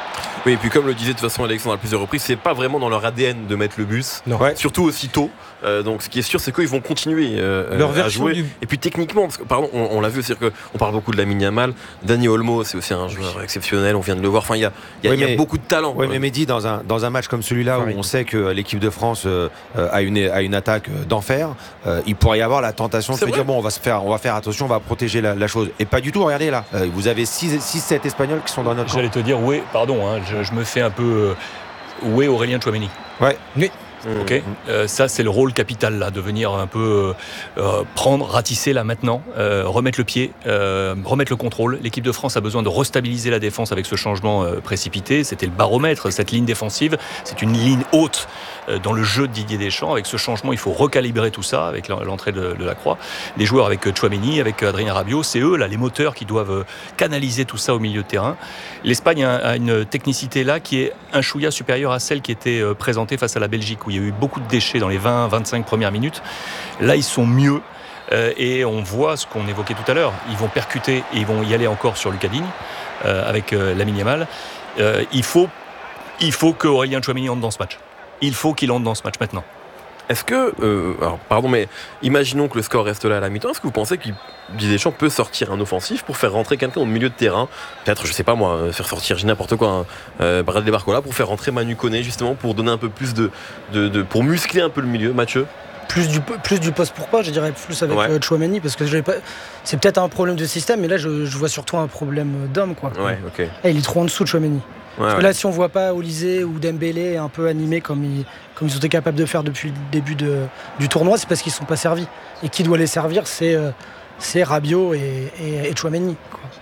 Oui, et puis comme le disait de toute façon Alexandre à plusieurs reprises, c'est pas vraiment dans leur A D N de mettre le bus, ouais. surtout aussitôt. Euh, donc ce qui est sûr, c'est qu'ils vont continuer euh, leur à version jouer. du... Et puis techniquement, parce que, pardon, on, on l'a vu, c'est-à-dire qu'on parle beaucoup de Lamine Yamal. Dani Olmo, c'est aussi un joueur exceptionnel, on vient de le voir. Enfin, il y a, y a, oui, y a mais, beaucoup de talent. Oui, mais Mehdi, dans un, dans un match comme celui-là, où on sait que l'équipe de France euh, a, une, a une attaque d'enfer, euh, il pourrait y avoir la tentation de se dire bon, on va, se faire, on va faire attention, on va protéger la, la chose. Et pas du tout, regardez là, euh, vous avez six sept Espagnols qui sont dans notre camp. J'allais te dire, oui, pardon, hein, je, je me fais un peu. Euh, où est Aurélien Tchouaméni? Ouais. Oui. Ok, euh, ça c'est le rôle capital là, de venir un peu euh, prendre, ratisser là maintenant, euh, remettre le pied, euh, remettre le contrôle. L'équipe de France a besoin de restabiliser la défense avec ce changement euh, précipité. C'était le baromètre, cette ligne défensive. C'est une ligne haute euh, dans le jeu de Didier Deschamps. Avec ce changement, il faut recalibrer tout ça avec l'entrée de, de la Croix. Les joueurs avec Tchouaméni, avec Adrien Rabiot, c'est eux là les moteurs qui doivent canaliser tout ça au milieu de terrain. L'Espagne a, a une technicité là qui est un chouïa supérieure à celle qui était euh, présentée face à la Belgique où il y a eu beaucoup de déchets dans les vingt à vingt-cinq premières minutes. Là, ils sont mieux euh, et on voit ce qu'on évoquait tout à l'heure. Ils vont percuter et ils vont y aller encore sur Lucas Digne euh, avec euh, Lamine Yamal. Euh, il faut, il faut qu'Aurélien Tchouaméni entre dans ce match. Il faut qu'il entre dans ce match maintenant. Est-ce que, euh, alors pardon, mais imaginons que le score reste là à la mi-temps. Est-ce que vous pensez qu'il Didier Deschamps peut sortir un offensif pour faire rentrer quelqu'un au milieu de terrain? Peut-être, je sais pas moi, faire sortir n'importe quoi, hein, euh, Bradley Barcola pour faire rentrer Manu Koné justement pour donner un peu plus de, de, de pour muscler un peu le milieu, Mathieu. Plus du, plus du poste pour pas, je dirais plus avec ouais. euh, Tchouaméni parce que pas... c'est peut-être un problème de système, mais là je, je vois surtout un problème d'homme quoi. Ouais, ok. Et il est trop en dessous de Tchouaméni. Ouais, Parce que ouais. là, si on voit pas Olysée ou Dembélé un peu animés comme ils, comme ils ont été capables de faire depuis le début de, du tournoi, c'est parce qu'ils sont pas servis. Et qui doit les servir, c'est, euh, c'est Rabiot et, et, et Tchouaméni.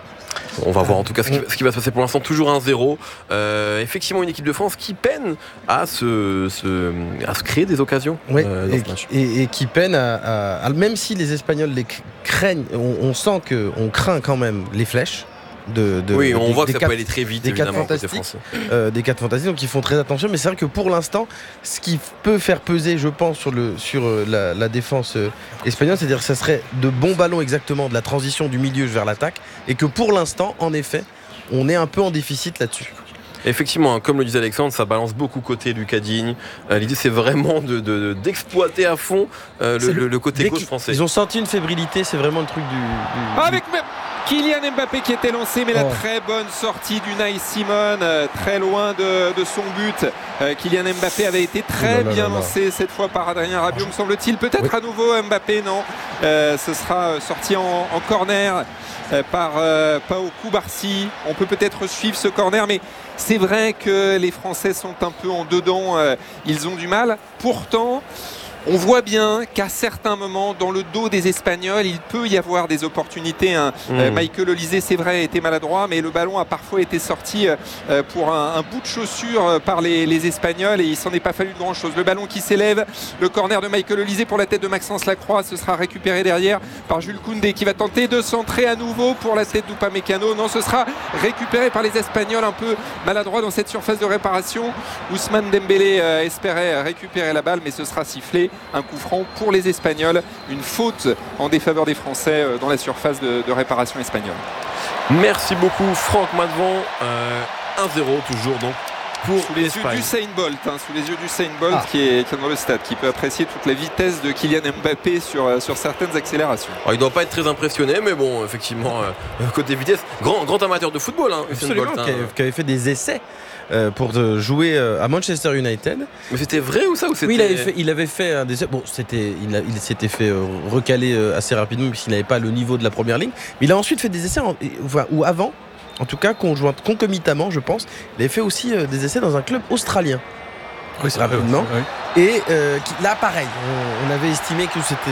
On va voir en tout cas ce qui, ce qui va se passer pour l'instant, toujours un zéro. Euh, effectivement, une équipe de France qui peine à se, se, à se créer des occasions oui, euh, dans et, ce match. Et, et qui peine à, à, à. Même si les Espagnols les craignent, on, on sent qu'on craint quand même les flèches. De, de, oui, on des, voit que des ça quatre, peut aller très vite, des quatre fantastiques, euh, des quatre fantastiques, donc ils font très attention. Mais c'est vrai que pour l'instant, ce qui peut faire peser, je pense, sur, le, sur la, la défense euh, espagnole, c'est-à-dire que ça serait de bons ballons exactement de la transition du milieu vers l'attaque, et que pour l'instant, en effet, on est un peu en déficit là-dessus. Effectivement, comme le disait Alexandre, ça balance beaucoup côté Lucas Digne. Euh, l'idée, c'est vraiment de, de, d'exploiter à fond euh, le, le, le côté gauche français. Ils ont senti une fébrilité, c'est vraiment le truc du. du Avec même Kylian Mbappé qui était lancé, mais oh. la très bonne sortie d'Unai Simon, euh, très loin de, de son but. Euh, Kylian Mbappé avait été très oh là là bien là là. lancé cette fois par Adrien Rabiot, me semble-t-il. Peut-être oui. à nouveau Mbappé, non. Euh, ce sera sorti en, en corner euh, par euh, Pao Koubarsi. On peut peut-être suivre ce corner, mais c'est vrai que les Français sont un peu en dedans. Euh, ils ont du mal. Pourtant, on voit bien qu'à certains moments, dans le dos des Espagnols, il peut y avoir des opportunités. Hein. Mmh. Euh, Michael Olysée, c'est vrai, était maladroit, mais le ballon a parfois été sorti euh, pour un, un bout de chaussure par les, les Espagnols et il s'en est pas fallu de grand-chose. Le ballon qui s'élève, le corner de Michael Olysée pour la tête de Maxence Lacroix, ce sera récupéré derrière par Jules Koundé qui va tenter de centrer à nouveau pour la tête d'Upamecano. Non, ce sera récupéré par les Espagnols, un peu maladroit dans cette surface de réparation. Ousmane Dembélé euh, espérait récupérer la balle, mais ce sera sifflé. Un coup franc pour les Espagnols, une faute en défaveur des Français dans la surface de, de réparation espagnole. Merci beaucoup Franck Madvan, euh, un zéro toujours donc pour sous les l'Espagne. yeux d'Usain Bolt, hein, sous les yeux d'Usain Bolt ah. qui, est, qui est dans le stade, qui peut apprécier toute la vitesse de Kylian Mbappé sur, sur certaines accélérations. Alors, il ne doit pas être très impressionné, mais bon, effectivement, euh, côté vitesse, grand, grand amateur de football, hein, Usain Bolt, hein. qui, qui avait fait des essais. Euh, pour de jouer euh, à Manchester United. Mais c'était vrai ou ça ou c'était... Oui, il avait fait, il avait fait un des... Bon, c'était, il, a, il s'était fait euh, recaler euh, assez rapidement puisqu'il n'avait pas le niveau de la première ligne. Mais il a ensuite fait des essais, en, enfin, ou avant, en tout cas, conjoint, concomitamment, je pense. Il avait fait aussi euh, des essais dans un club australien. Oui, c'est rapidement. Oui. Et euh, qui, là, pareil, on, on avait estimé que c'était...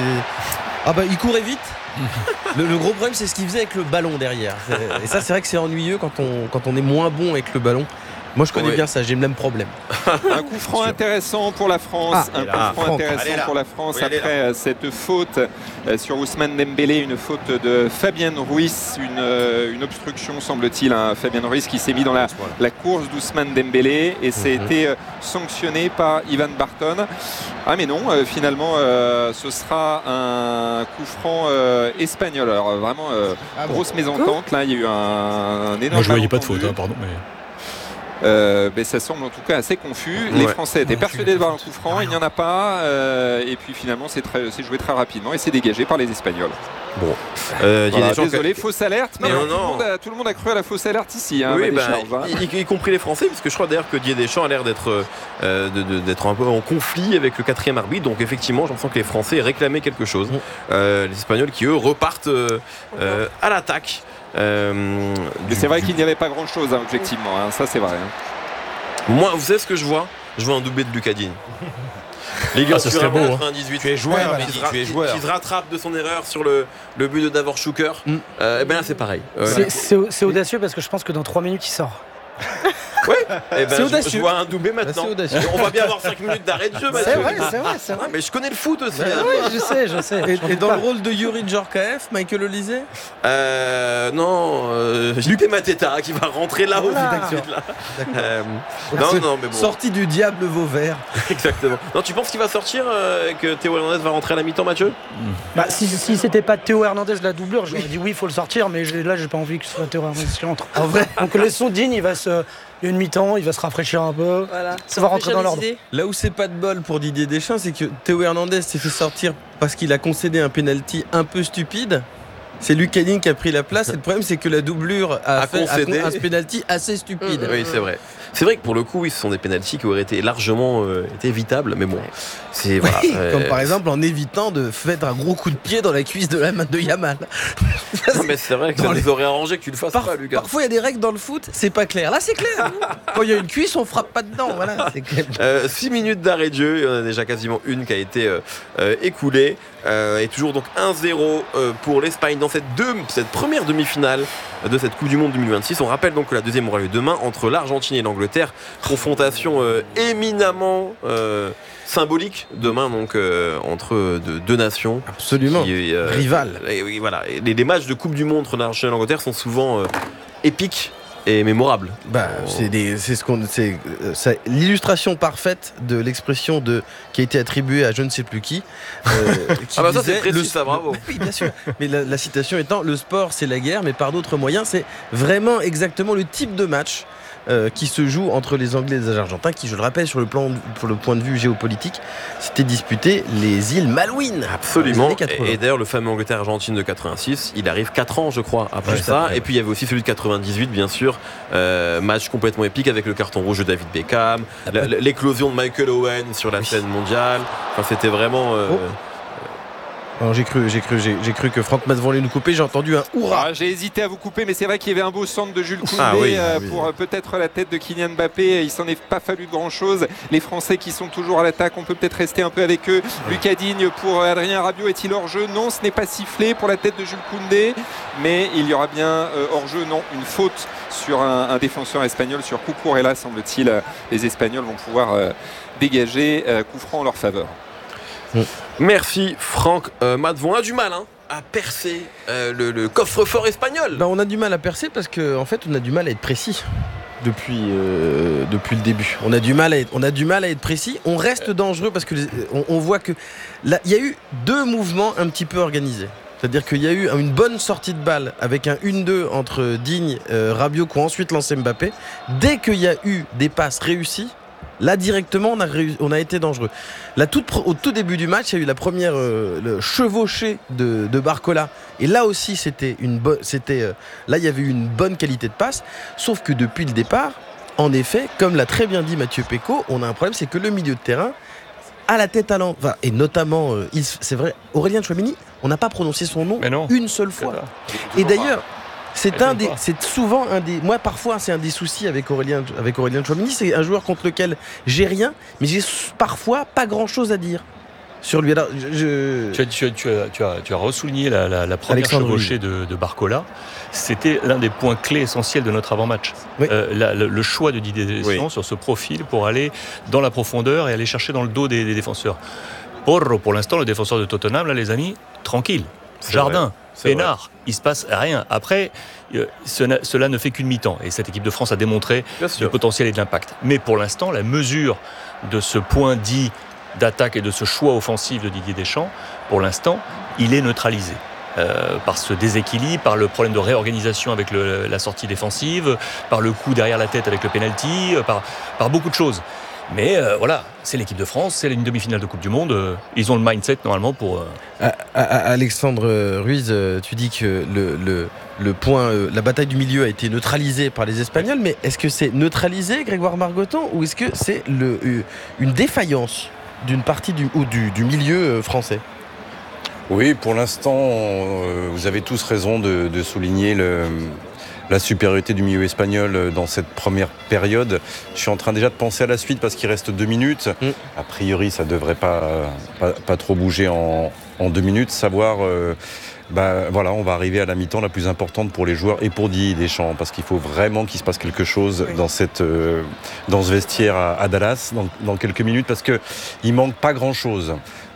Ah bah, il courait vite. le, le gros problème, c'est ce qu'il faisait avec le ballon derrière. Et ça, c'est vrai que c'est ennuyeux quand on, quand on est moins bon avec le ballon. Moi je connais oui. bien ça, j'ai le même problème. Un coup franc intéressant pour la France, ah, un coup franc Franck. intéressant pour la France oui, après cette faute sur Ousmane Dembélé, une faute de Fabien Ruiz, une, une obstruction semble-t-il, hein. Fabien Ruiz qui s'est mis dans la, la course d'Ousmane Dembélé et c'est mm-hmm. été sanctionné par Ivan Barton. Ah mais non, euh, finalement euh, ce sera un coup franc euh, espagnol. Alors vraiment euh, ah, grosse bon. mésentente, là il y a eu un, un énorme... Moi je voyais pas de faute, hein, pardon. Mais... euh, ben, ça semble en tout cas assez confus. Les Ouais. Français étaient persuadés d'avoir un coup franc, il n'y en a pas, euh, et puis finalement c'est, très, c'est joué très rapidement et c'est dégagé par les Espagnols. Bon, euh, Voilà, Deschamps- désolé, fausse alerte, mais Non, tout, non. Le monde a, tout le monde a cru à la fausse alerte ici. Hein, Oui, Marie bah, Charles, hein. y, y compris les Français, parce que je crois d'ailleurs que Didier Deschamps a l'air d'être, euh, de- de- d'être un peu en conflit avec le quatrième arbitre. Donc effectivement, j'en sens que les Français réclamaient quelque chose. Euh, les Espagnols qui eux repartent euh, euh, à l'attaque. Euh, Mais du- c'est vrai du- qu'il n'y avait pas grand-chose, hein, objectivement, hein, ça c'est vrai. hein. Moi, vous savez ce que je vois Je vois un doublé de Lucas Digne. Les gars, Ah, ce sur serait un beau, hein. quatre-vingt-dix-huit. Tu es joueur, Ouais, Mehdi, qui se ra- tu es qui- joueur. qui se rattrape de son erreur sur le, le but de Davor Schuker. Mm. Euh, et ben là, c'est pareil. Euh, C'est- C'est c'est audacieux parce que je pense que dans trois minutes il sort. eh ben, c'est je- audacieux. Je vois un doublé maintenant. C'est audacieux. On va bien avoir cinq minutes d'arrêt de jeu, C'est Mathieu. vrai, c'est vrai, c'est vrai. Ah, mais je connais le foot aussi. Bah hein. oui, je sais, je sais. Et, J'en et doute dans pas. le rôle de Yuri Djorkaeff, Michael Olise Euh, non, euh, J P Mateta qui va rentrer là-haut. Voilà. tout de suite, là. D'accord. Euh, non, non, mais bon. Sortie du diable Vauvert. Exactement. Non, tu penses qu'il va sortir euh, et que Théo Hernandez va rentrer à la mi-temps, Mathieu Bah, si si c'était pas Théo Hernandez la doublure, j'aurais dit oui, il faut le sortir, mais j'ai- là j'ai pas envie que ce soit Théo Hernandez qui rentre. En vrai. Donc laissons Digne, il va se. Il y a une mi-temps, il va se rafraîchir un peu. Voilà. Ça va rentrer dans l'ordre. Là où c'est pas de bol pour Didier Deschamps, c'est que Théo Hernandez s'est fait sortir parce qu'il a concédé un penalty un peu stupide. C'est Lucas Digne qui a pris la place. Et le problème, c'est que la doublure a, A fait a concédé. con- un penalty assez stupide. Oui, c'est vrai. C'est vrai que pour le coup, oui, ce sont des pénaltys qui auraient été largement euh, été évitables, mais bon, c'est voilà. Oui, euh, comme par exemple en évitant de faire un gros coup de pied dans la cuisse de la main de Yamal. non, mais c'est vrai que Dans ça les- nous aurait arrangé que tu le fasses Par- pas, Lucas. Parfois, il y a des règles dans le foot, c'est pas clair. Là, c'est clair. Quand il y a une cuisse, on frappe pas dedans. Voilà, c'est clair. Euh, six minutes d'arrêt de jeu, il y en a déjà quasiment une qui a été euh, euh, écoulée. Euh, et toujours donc un zéro euh, pour l'Espagne dans cette, deux, cette première demi-finale de cette Coupe du Monde deux mille vingt-six. On rappelle donc que la deuxième aura lieu demain entre l'Argentine et l'Angleterre. Confrontation euh, éminemment euh, symbolique demain donc euh, entre deux, deux nations. Absolument. Qui, euh, Rival. Et, oui, voilà. Et les, les matchs de Coupe du Monde entre l'Argentine et l'Angleterre sont souvent euh, épiques et mémorables. Bah, c'est des, c'est ce qu'on, c'est, euh, ça- l'illustration parfaite de l'expression de qui a été attribuée à je ne sais plus qui. euh, qui Ah bah ça, disait, c'est précis, le- ça, bravo. Oui, bien sûr. Mais la, la citation étant le sport, c'est la guerre, mais par d'autres moyens, c'est vraiment exactement le type de match. euh, qui se joue entre les Anglais et les Argentins, qui, je le rappelle, sur le, plan, pour le point de vue géopolitique, s'était disputé les îles Malouines. Absolument. Dans les années quatre-vingts. Et, et d'ailleurs, le fameux Angleterre-Argentine de quatre-vingt-six, il arrive quatre ans, je crois, après Ouais, ça. après, Et puis il y avait aussi celui de quatre-vingt-dix-huit, bien sûr. Euh, match complètement épique avec le carton rouge de David Beckham, la- la- l'éclosion de Michael Owen sur la scène mondiale. Enfin, c'était vraiment. euh, Oh. Alors, j'ai cru, j'ai cru, j'ai, j'ai cru que Franck Matvon allait nous couper. J'ai entendu un hurrah. Ah, j'ai hésité à vous couper, mais c'est vrai qu'il y avait un beau centre de Jules Koundé Ah oui, euh, ah oui. pour euh, peut-être la tête de Kylian Mbappé. Il s'en est pas fallu de grand-chose. Les Français qui sont toujours à l'attaque, on peut peut-être rester un peu avec eux. Lucas Digne pour Adrien Rabiot, est-il hors-jeu? Non, ce n'est pas sifflé pour la tête de Jules Koundé, mais il y aura bien euh, hors-jeu. Non, une faute sur un, un défenseur espagnol, sur Cucurella, semble-t-il. Euh, Les Espagnols vont pouvoir euh, dégager euh, coup franc en leur faveur. Merci, Franck euh, Matvon. On a du mal hein, à percer euh, le, le coffre-fort espagnol. Ben, on a du mal à percer parce qu'en en fait, on a du mal à être précis. Depuis, euh, depuis le début. On a, du mal à être, on a du mal à être précis. On reste dangereux parce que les- on, on voit que là, il y a eu deux mouvements un petit peu organisés. C'est-à-dire qu'il y a eu une bonne sortie de balle avec un un deux entre Digne, euh, Rabiot qui ont ensuite lancé Mbappé. Dès qu'il y a eu des passes réussies, là directement on a, réussi- on a été dangereux. La toute pro- au tout début du match, il y a eu la première euh, le chevauchée de, de Barcola. Et là aussi c'était une bonne, c'était euh, là il y avait eu une bonne qualité de passe. Sauf que depuis le départ, en effet, comme l'a très bien dit Mathieu Pécaud, on a un problème, c'est que le milieu de terrain a la tête à l'envers. Enfin, et notamment, euh, il- c'est vrai, Aurélien Tchouameni, on n'a pas prononcé son nom Mais non. une seule fois. Et d'ailleurs, c'est Mais un toujours des, pas. c'est souvent un des, moi parfois c'est un des soucis avec Aurélien, avec Aurélien Tchouameni, c'est un joueur contre lequel j'ai rien, mais j'ai s- parfois pas grand chose à dire sur lui. Alors, je, je- Tu as, tu as- tu as- tu as- tu as ressouligné la, la- la première Alexandre chevauchée de, de Barcola. C'était l'un des points clés essentiels de notre avant-match. Oui. Euh, la- le, le choix de Didier Deschamps Oui. sur ce profil pour aller dans la profondeur et aller chercher dans le dos des, des défenseurs. Porro, pour l'instant, le défenseur de Tottenham, là, les amis, tranquille. C'est Jardin, vrai. C'est peinard, il se passe rien. Après, euh, cela, cela ne fait qu'une mi-temps. Et cette équipe de France a démontré Bien le sûr. potentiel et de l'impact. Mais pour l'instant, la mesure de ce point dit d'attaque et de ce choix offensif de Didier Deschamps, pour l'instant, il est neutralisé. euh, par ce déséquilibre, par le problème de réorganisation avec le, la sortie défensive, par le coup derrière la tête avec le penalty, euh, par, par beaucoup de choses. Mais euh, voilà, c'est l'équipe de France, c'est une demi-finale de Coupe du Monde. Euh, ils ont le mindset normalement pour. Euh... À, à, Alexandre Ruiz, euh, tu dis que le, le, le point, euh, la bataille du milieu a été neutralisée par les Espagnols, mais est-ce que c'est neutralisé, Grégoire Margoton, ou est-ce que c'est le, euh, une défaillance d'une partie du, ou du, du milieu euh, français ? Oui, pour l'instant, euh, vous avez tous raison de, de souligner le. la supériorité du milieu espagnol dans cette première période. Je suis en train déjà de penser à la suite parce qu'il reste deux minutes. Mm. A priori, ça ne devrait pas, pas, pas trop bouger en, en deux minutes. Savoir, euh, bah, voilà, on va arriver à la mi-temps la plus importante pour les joueurs et pour Didier Deschamps parce qu'il faut vraiment qu'il se passe quelque chose oui. dans, cette, euh, dans ce vestiaire à, à Dallas dans, dans quelques minutes parce qu'il ne manque pas grand-chose.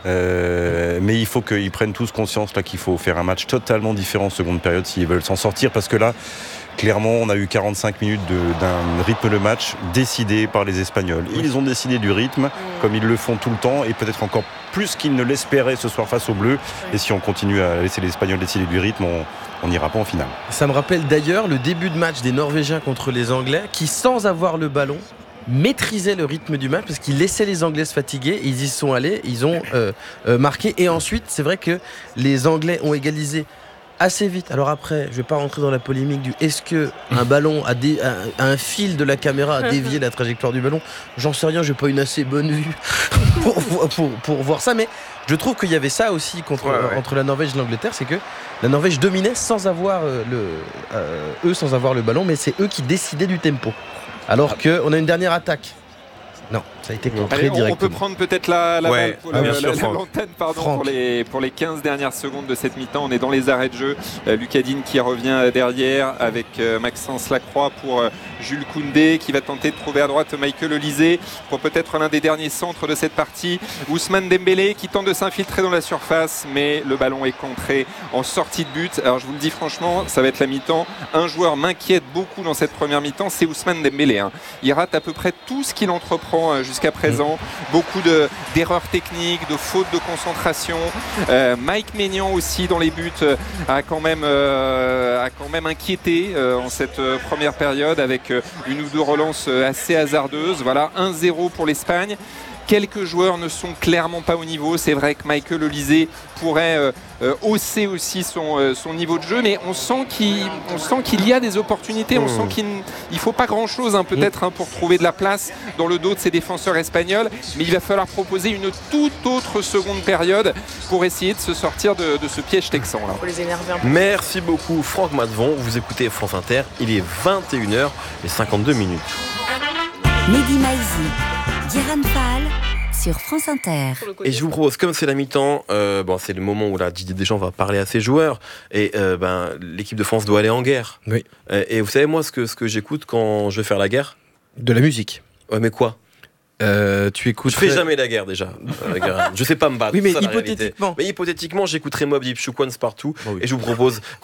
Euh, mais il faut qu'ils prennent tous conscience là, qu'il faut faire un match totalement différent en seconde période s'ils veulent s'en sortir parce que là, clairement, on a eu quarante-cinq minutes de, d'un rythme de match décidé par les Espagnols. Ils ont décidé du rythme, comme ils le font tout le temps, et peut-être encore plus qu'ils ne l'espéraient ce soir face aux Bleus. Et si on continue à laisser les Espagnols décider du rythme, on n'ira pas en finale. Ça me rappelle d'ailleurs le début de match des Norvégiens contre les Anglais, qui sans avoir le ballon, maîtrisaient le rythme du match parce qu'ils laissaient les Anglais se fatiguer. Ils y sont allés, ils ont euh, euh, marqué. Et ensuite, c'est vrai que les Anglais ont égalisé assez vite. Alors après, je ne vais pas rentrer dans la polémique du est-ce que un ballon a, dé, a, a un fil de la caméra a dévié la trajectoire du ballon. J'en sais rien, j'ai pas une assez bonne vue pour, pour, pour voir ça. Mais je trouve qu'il y avait ça aussi contre, ouais, ouais. entre la Norvège et l'Angleterre, c'est que la Norvège dominait sans avoir euh, le, euh, eux sans avoir le ballon, mais c'est eux qui décidaient du tempo. Alors qu'on a une dernière attaque. Non, ça a été contré Allez, on, directement. on peut prendre peut-être la, la, ouais, pour, ah, la, sûr, la, la l'antenne pardon, pour, les, pour les quinze dernières secondes de cette mi-temps. On est dans les arrêts de jeu. Euh, Lucadine qui revient derrière avec euh, Maxence Lacroix pour euh, Jules Koundé qui va tenter de trouver à droite Michael Olysée pour peut-être l'un des derniers centres de cette partie. Ousmane Dembélé qui tente de s'infiltrer dans la surface, mais le ballon est contré en sortie de but. Alors je vous le dis franchement, ça va être la mi-temps. Un joueur m'inquiète beaucoup dans cette première mi-temps, c'est Ousmane Dembélé. Hein. Il rate à peu près tout ce qu'il entreprend euh, jusqu'à présent. Beaucoup de, d'erreurs techniques, de fautes de concentration. Euh, Mike Maignan aussi dans les buts euh, a, quand même, euh, a quand même inquiété euh, en cette euh, première période avec euh, une ou deux relances euh, assez hasardeuses. Voilà, un zéro pour l'Espagne. Quelques joueurs ne sont clairement pas au niveau. C'est vrai que Michael Olysée pourrait euh, euh, hausser aussi son, euh, son niveau de jeu, mais on sent qu'il, on sent qu'il y a des opportunités. On sent qu'il ne faut pas grand-chose hein, peut-être hein, pour trouver de la place dans le dos de ces défenseurs espagnols, mais il va falloir proposer une toute autre seconde période pour essayer de se sortir de, de ce piège texan. Là. Faut les énerver un peu. Merci beaucoup Franck Matvon. Vous écoutez France Inter. Il est vingt et une heures et cinquante-deux minutes. Mehdi Maizi, Diran Fall sur France Inter. Et je vous propose, comme c'est la mi-temps, euh, bon, c'est le moment où là, Didier Deschamps va parler à ses joueurs. Et euh, ben, l'équipe de France doit aller en guerre. Oui. Euh, et vous savez, moi, ce que, ce que j'écoute quand je vais faire la guerre ? De la musique. Ouais, mais quoi ? Euh, tu écoutes. Je fais jamais la guerre déjà. Je sais pas me battre. Oui, mais ça, hypothétiquement. Mais hypothétiquement, j'écouterai Mobb Deep, Shook Ones partout. Oh oui. Et je vous propose qu'on